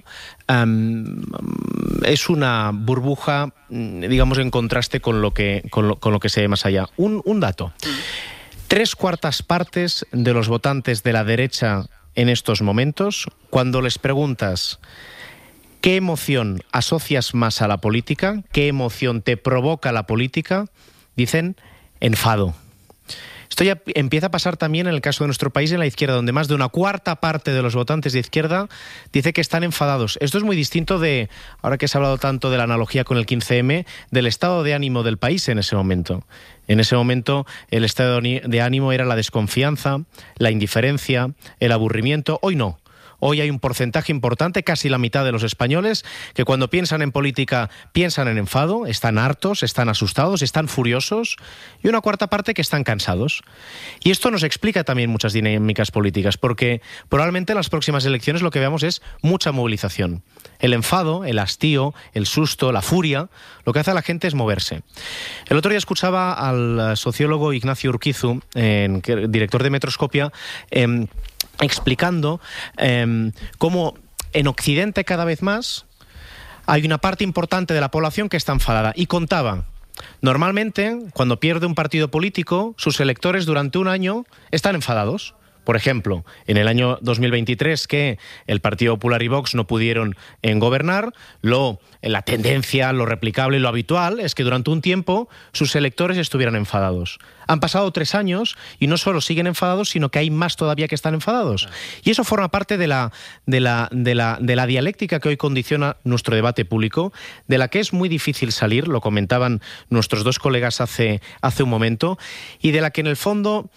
es una burbuja, digamos, en contraste con lo que se ve más allá. Un dato. 3/4 partes de los votantes de la derecha en estos momentos, cuando les preguntas ¿qué emoción asocias más a la política? ¿Qué emoción te provoca la política? Dicen enfado. Esto ya empieza a pasar también en el caso de nuestro país, en la izquierda, donde más de 1/4 parte de los votantes de izquierda dice que están enfadados. Esto es muy distinto de, ahora que se ha hablado tanto de la analogía con el 15M, del estado de ánimo del país en ese momento. En ese momento el estado de ánimo era la desconfianza, la indiferencia, el aburrimiento. Hoy no. Hoy hay un porcentaje importante, casi la mitad de los españoles, que cuando piensan en política piensan en enfado, están hartos, están asustados, están furiosos, y una cuarta parte que están cansados. Y esto nos explica también muchas dinámicas políticas, porque probablemente en las próximas elecciones lo que veamos es mucha movilización. El enfado, el hastío, el susto, la furia, lo que hace a la gente es moverse. El otro día escuchaba al sociólogo Ignacio Urquizu, director de Metroscopia, explicando cómo en Occidente cada vez más hay una parte importante de la población que está enfadada. Y contaba, normalmente, cuando pierde un partido político, sus electores durante un año están enfadados. Por ejemplo, en el año 2023, que el Partido Popular y Vox no pudieron gobernar, la tendencia, lo replicable y lo habitual es que durante un tiempo sus electores estuvieran enfadados. Han pasado 3 años y no solo siguen enfadados, sino que hay más todavía que están enfadados. Y eso forma parte de la dialéctica que hoy condiciona nuestro debate público, de la que es muy difícil salir, lo comentaban nuestros 2 colegas hace un momento, y de la que en el fondo,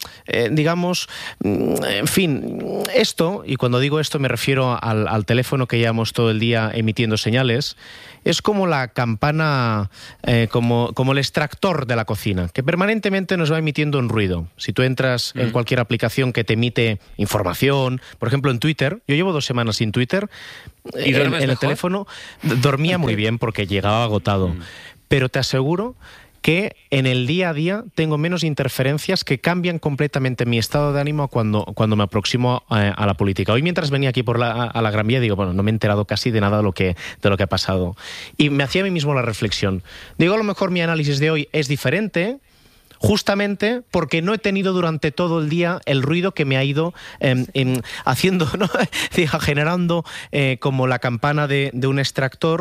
en fin, esto, y cuando digo esto me refiero al teléfono que llevamos todo el día emitiendo señales, es como la campana, como el extractor de la cocina, que permanentemente nos va emitiendo un ruido. Si tú entras en cualquier aplicación que te emite información, por ejemplo en Twitter, yo llevo 2 semanas sin Twitter, ¿Y en el teléfono dormía muy bien porque llegaba agotado, pero te aseguro que en el día a día tengo menos interferencias que cambian completamente mi estado de ánimo cuando me aproximo a la política. Hoy, mientras venía aquí a la Gran Vía, digo, bueno, no me he enterado casi de nada de lo que ha pasado. Y me hacía a mí mismo la reflexión. Digo, a lo mejor mi análisis de hoy es diferente, justamente porque no he tenido durante todo el día el ruido que me ha ido haciendo, ¿no? Generando como la campana de un extractor,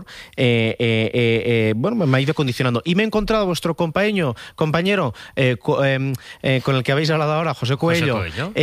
me ha ido condicionando. Y me he encontrado a vuestro compañero con el que habéis hablado ahora, José Coello.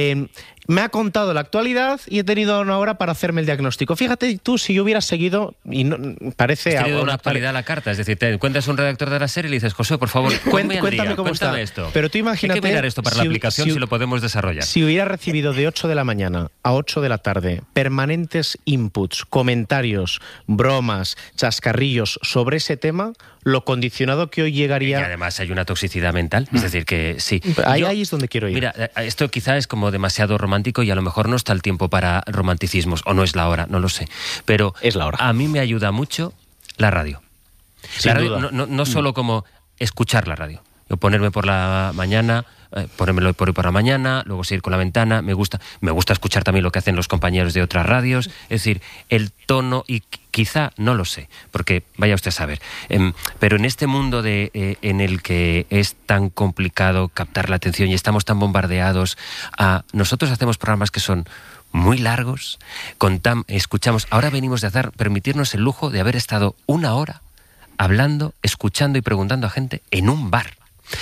Me ha contado la actualidad y he tenido una hora para hacerme el diagnóstico. Fíjate tú, si yo hubiera seguido, y no, parece... Has tenido una actualidad a la carta, es decir, te encuentras un redactor de la SER y le dices, José, por favor, cuéntame cómo está esto. Pero tú imagínate... Hay que mirar esto para la aplicación si lo podemos desarrollar. Si hubiera recibido de 8 de la mañana a 8 de la tarde permanentes inputs, comentarios, bromas, chascarrillos sobre ese tema, lo condicionado que hoy llegaría... Y además hay una toxicidad mental, es decir, que sí. Ahí es donde quiero ir. Mira, esto quizá es como demasiado romántico y a lo mejor no está el tiempo para romanticismos, o no es la hora, no lo sé. Pero es la hora. A mí me ayuda mucho la radio. Sin la radio duda. no solo como escuchar la radio. Yo ponerme por la mañana, ponérmelo por la mañana, luego seguir con la ventana, me gusta escuchar también lo que hacen los compañeros de otras radios, es decir, el tono, y quizá, no lo sé, porque vaya usted a saber, pero en este mundo en el que es tan complicado captar la atención y estamos tan bombardeados, nosotros hacemos programas que son muy largos, escuchamos, ahora venimos de permitirnos el lujo de haber estado 1 hora hablando, escuchando y preguntando a gente en un bar.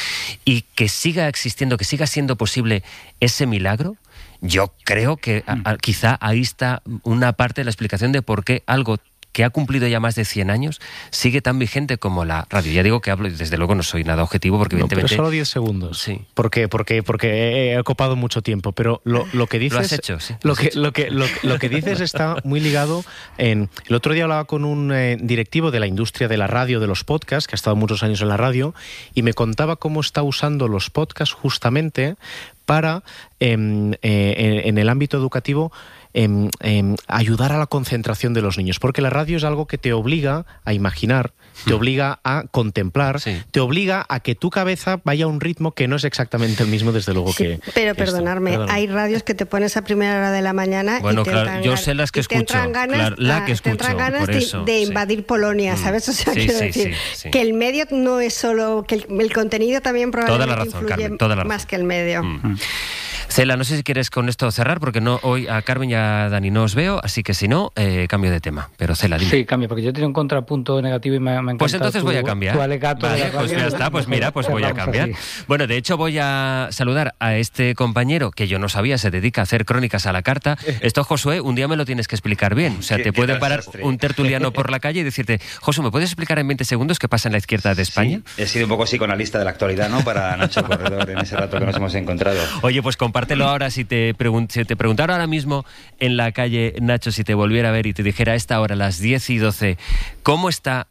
Y que siga existiendo, que siga siendo posible ese milagro, yo creo que quizá ahí está una parte de la explicación de por qué algo que ha cumplido ya más de 100 años sigue tan vigente como la radio. Ya digo que hablo, y desde luego no soy nada objetivo, porque evidentemente... Pero solo 10 segundos. Sí. Porque he ocupado mucho tiempo, pero lo que dices... Lo has hecho, sí. Lo que dices está muy ligado en... El otro día hablaba con un directivo de la industria de la radio, de los podcasts, que ha estado muchos años en la radio, y me contaba cómo está usando los podcasts justamente para, en el ámbito educativo, ayudar a la concentración de los niños, porque la radio es algo que te obliga a imaginar, te obliga a contemplar, te obliga a que tu cabeza vaya a un ritmo que no es exactamente el mismo, desde luego, que... Pero perdonadme, hay radios que te pones a primera hora de la mañana y te entran, yo sé las que escucho, te entran ganas, de invadir Polonia, ¿sabes? O sea, quiero decir que el medio no es solo, que el contenido también probablemente influye más que el medio. Cela, no sé si quieres con esto cerrar, porque hoy a Carmen y a Dani no os veo, así que si no, cambio de tema. Pero Cela, dime. Sí, cambio, porque yo tengo un contrapunto negativo y me encanta. Pues entonces voy a cambiar. Vale, pues ya está, pues mira, pues voy a cambiar. Bueno, de hecho voy a saludar a este compañero que yo no sabía, se dedica a hacer crónicas a la carta. Esto, Josué, un día me lo tienes que explicar bien. O sea, te puede parar un tertuliano por la calle y decirte, Josué, ¿me puedes explicar en 20 segundos qué pasa en la izquierda de España? Sí, he sido un poco psicoanalista de la actualidad, ¿no? Para Nacho Corredor en ese rato que nos hemos encontrado. Oye, pues comparte compártelo ahora. Si te preguntara ahora mismo en la calle, Nacho, si te volviera a ver y te dijera a esta hora, las 10:12, ¿cómo está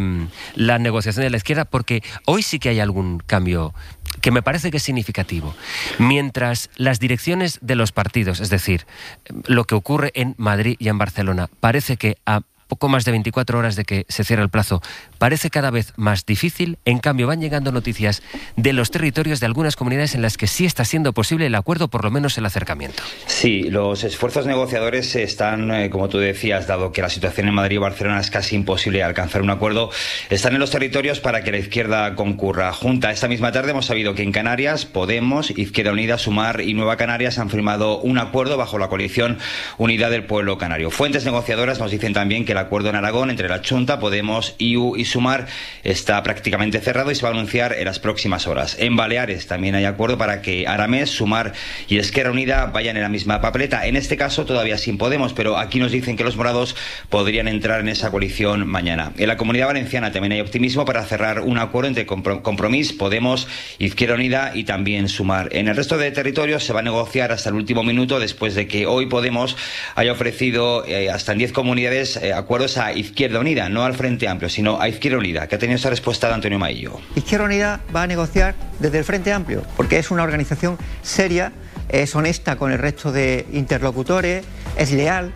la negociación de la izquierda? Porque hoy sí que hay algún cambio que me parece que es significativo. Mientras las direcciones de los partidos, es decir, lo que ocurre en Madrid y en Barcelona, parece que a poco más de 24 horas de que se cierra el plazo, parece cada vez más difícil. En cambio, van llegando noticias de los territorios de algunas comunidades en las que sí está siendo posible el acuerdo, por lo menos el acercamiento. Sí, los esfuerzos negociadores están, como tú decías, dado que la situación en Madrid y Barcelona es casi imposible alcanzar un acuerdo, están en los territorios para que la izquierda concurra. Junta, esta misma tarde hemos sabido que en Canarias, Podemos, Izquierda Unida, Sumar y Nueva Canarias han firmado un acuerdo bajo la coalición Unidad del Pueblo Canario. Fuentes negociadoras nos dicen también que el acuerdo en Aragón entre la Junta, Podemos, IU y Sumar está prácticamente cerrado y se va a anunciar en las próximas horas. En Baleares también hay acuerdo para que Aramés, Sumar y Esquerra Unida vayan en la misma papeleta. En este caso todavía sin Podemos, pero aquí nos dicen que los morados podrían entrar en esa coalición mañana. En la Comunidad Valenciana también hay optimismo para cerrar un acuerdo entre Compromís, Podemos, Izquierda Unida y también Sumar. En el resto de territorios se va a negociar hasta el último minuto, después de que hoy Podemos haya ofrecido hasta en 10 comunidades acuerdos a Izquierda Unida, no al Frente Amplio, sino a Izquierda Unida, que ha tenido esa respuesta de Antonio Maillo. Izquierda Unida va a negociar desde el Frente Amplio, porque es una organización seria, es honesta con el resto de interlocutores, es leal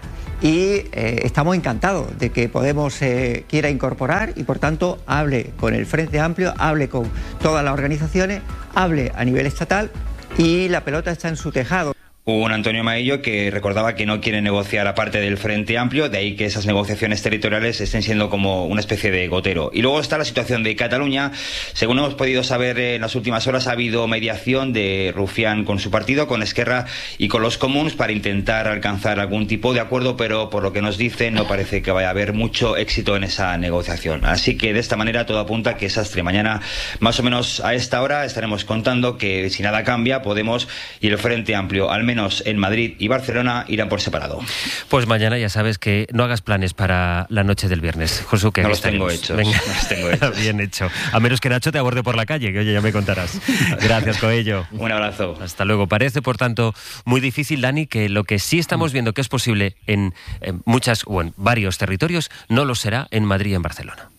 y estamos encantados de que Podemos quiera incorporar y por tanto hable con el Frente Amplio, hable con todas las organizaciones, hable a nivel estatal y la pelota está en su tejado. Un Antonio Maillo que recordaba que no quiere negociar aparte del Frente Amplio, de ahí que esas negociaciones territoriales estén siendo como una especie de gotero. Y luego está la situación de Cataluña. Según hemos podido saber en las últimas horas, ha habido mediación de Rufián con su partido, con Esquerra y con los comuns para intentar alcanzar algún tipo de acuerdo, pero por lo que nos dicen no parece que vaya a haber mucho éxito en esa negociación. Así que de esta manera todo apunta que Sastre mañana, más o menos a esta hora, estaremos contando que si nada cambia, Podemos y el Frente Amplio, al menos en Madrid y Barcelona, irán por separado. Pues mañana ya sabes que no hagas planes para la noche del viernes. Josu, que no los tengo hechos. Venga. No los tengo hechos. Bien hecho. A menos que Nacho te aborde por la calle, que oye, ya me contarás. Gracias, Coello. Un abrazo. Hasta luego. Parece, por tanto, muy difícil, Dani, que lo que sí estamos viendo que es posible en muchas o en varios territorios, no lo será en Madrid y en Barcelona.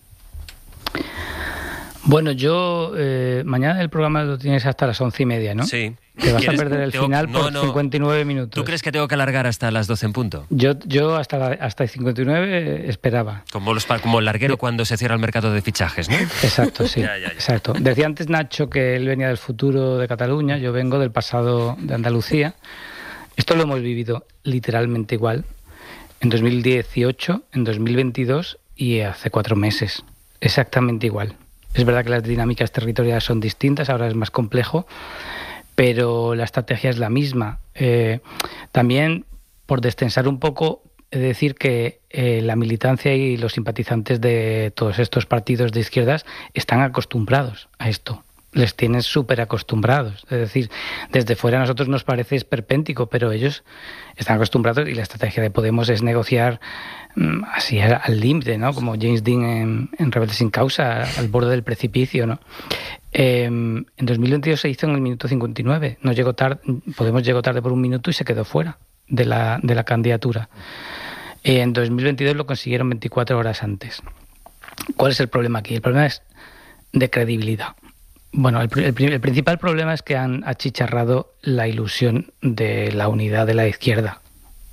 Bueno, yo mañana el programa lo tienes hasta las 11:30, ¿no? Sí. Te vas a perder el final por 59 minutos. ¿Tú crees que tengo que alargar hasta las 12 en punto? Yo hasta 59 esperaba. Como el larguero cuando se cierra el mercado de fichajes, ¿no? Exacto, sí. Ya. Exacto. Decía antes Nacho que él venía del futuro de Cataluña, yo vengo del pasado de Andalucía. Esto lo hemos vivido literalmente igual en 2018, en 2022 y hace 4 meses. Exactamente igual. Es verdad que las dinámicas territoriales son distintas, ahora es más complejo, pero la estrategia es la misma. También, por destensar un poco, decir que la militancia y los simpatizantes de todos estos partidos de izquierdas están acostumbrados a esto. Les tienen súper acostumbrados. Es decir, desde fuera a nosotros nos parece esperpéntico, pero ellos están acostumbrados y la estrategia de Podemos es negociar así al límite, ¿no? Como James Dean en Rebelde sin causa, al borde del precipicio, ¿no? En 2022 se hizo en el minuto 59. No llegó tarde, Podemos llegó tarde por 1 minuto y se quedó fuera de la candidatura. En 2022 lo consiguieron 24 horas antes. ¿Cuál es el problema aquí? El problema es de credibilidad. Bueno, el principal problema es que han achicharrado la ilusión de la unidad de la izquierda.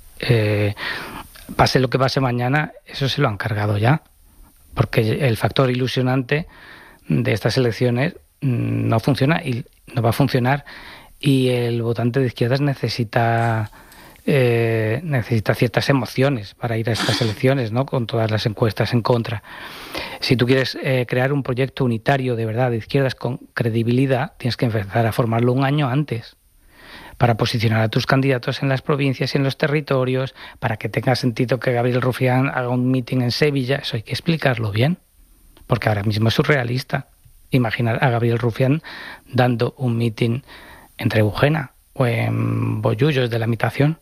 Pase lo que pase mañana, eso se lo han cargado ya, porque el factor ilusionante de estas elecciones no funciona y no va a funcionar, y el votante de izquierdas necesita ciertas emociones para ir a estas elecciones, ¿no? Con todas las encuestas en contra. Si tú quieres crear un proyecto unitario de verdad de izquierdas con credibilidad, tienes que empezar a formarlo 1 año antes, para posicionar a tus candidatos en las provincias y en los territorios, para que tenga sentido que Gabriel Rufián haga un meeting en Sevilla. Eso hay que explicarlo bien, porque ahora mismo es surrealista imaginar a Gabriel Rufián dando un meeting en Trebujena o en Bollullos de la Imitación,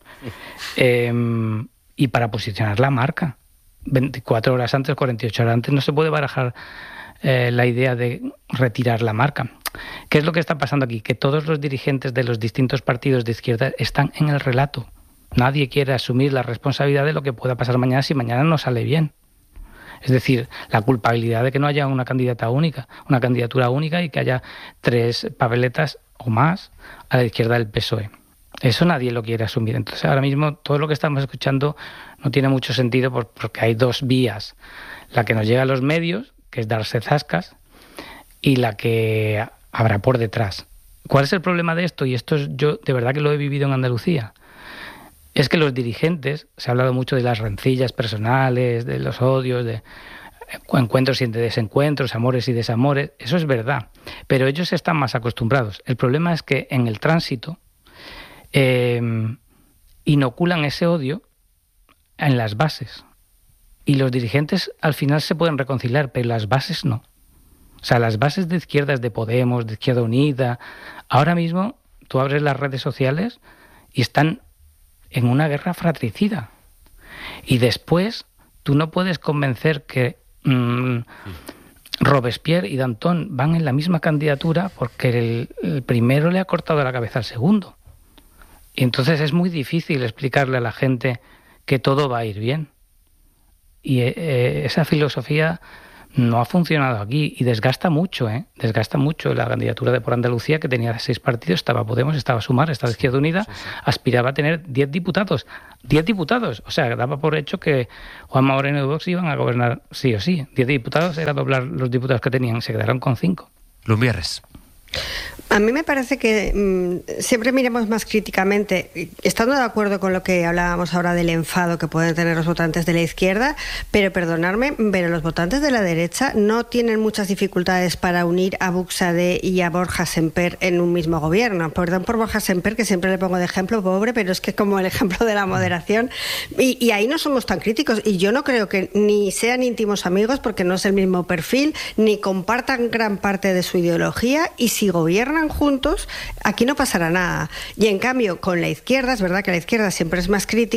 y para posicionar la marca. 24 horas antes, 48 horas antes, no se puede barajar la idea de retirar la marca. ¿Qué es lo que está pasando aquí? Que todos los dirigentes de los distintos partidos de izquierda están en el relato. Nadie quiere asumir la responsabilidad de lo que pueda pasar mañana si mañana no sale bien. Es decir, la culpabilidad de que no haya una candidatura única y que haya 3 papeletas o más a la izquierda del PSOE. Eso nadie lo quiere asumir. Entonces, ahora mismo todo lo que estamos escuchando no tiene mucho sentido porque hay 2 vías. La que nos llega a los medios, que es darse zascas, y la que habrá por detrás. ¿Cuál es el problema de esto? Y esto yo de verdad que lo he vivido en Andalucía. Es que los dirigentes, se ha hablado mucho de las rencillas personales, de los odios, de encuentros y desencuentros, amores y desamores. Eso es verdad, pero ellos están más acostumbrados. El problema es que en el tránsito inoculan ese odio en las bases. Y los dirigentes al final se pueden reconciliar, pero las bases no. O sea, las bases de izquierdas, de Podemos, de Izquierda Unida, ahora mismo tú abres las redes sociales y están en una guerra fratricida. Y después tú no puedes convencer que Robespierre y Danton van en la misma candidatura porque el primero le ha cortado la cabeza al segundo. Y entonces es muy difícil explicarle a la gente que todo va a ir bien. Y esa filosofía no ha funcionado aquí y desgasta mucho, desgasta mucho. La candidatura de Por Andalucía, que tenía 6 partidos, estaba Podemos, estaba Sumar, estaba Izquierda Unida, aspiraba a tener 10 diputados. 10 diputados, o sea, daba por hecho que Juanma Moreno y Vox iban a gobernar sí o sí. 10 diputados era doblar los diputados que tenían, se quedaron con 5. Lumbierres. A mí me parece que siempre miremos más críticamente, estando de acuerdo con lo que hablábamos ahora del enfado que pueden tener los votantes de la izquierda, pero perdonadme, pero los votantes de la derecha no tienen muchas dificultades para unir a Buxadé y a Borja Semper en un mismo gobierno. Perdón por Borja Semper, que siempre le pongo de ejemplo, pobre, pero es que es como el ejemplo de la moderación. Y ahí no somos tan críticos. Y yo no creo que ni sean íntimos amigos, porque no es el mismo perfil, ni compartan gran parte de su ideología, y si gobiernan juntos, aquí no pasará nada. Y en cambio, con la izquierda, es verdad que la izquierda siempre es más crítica,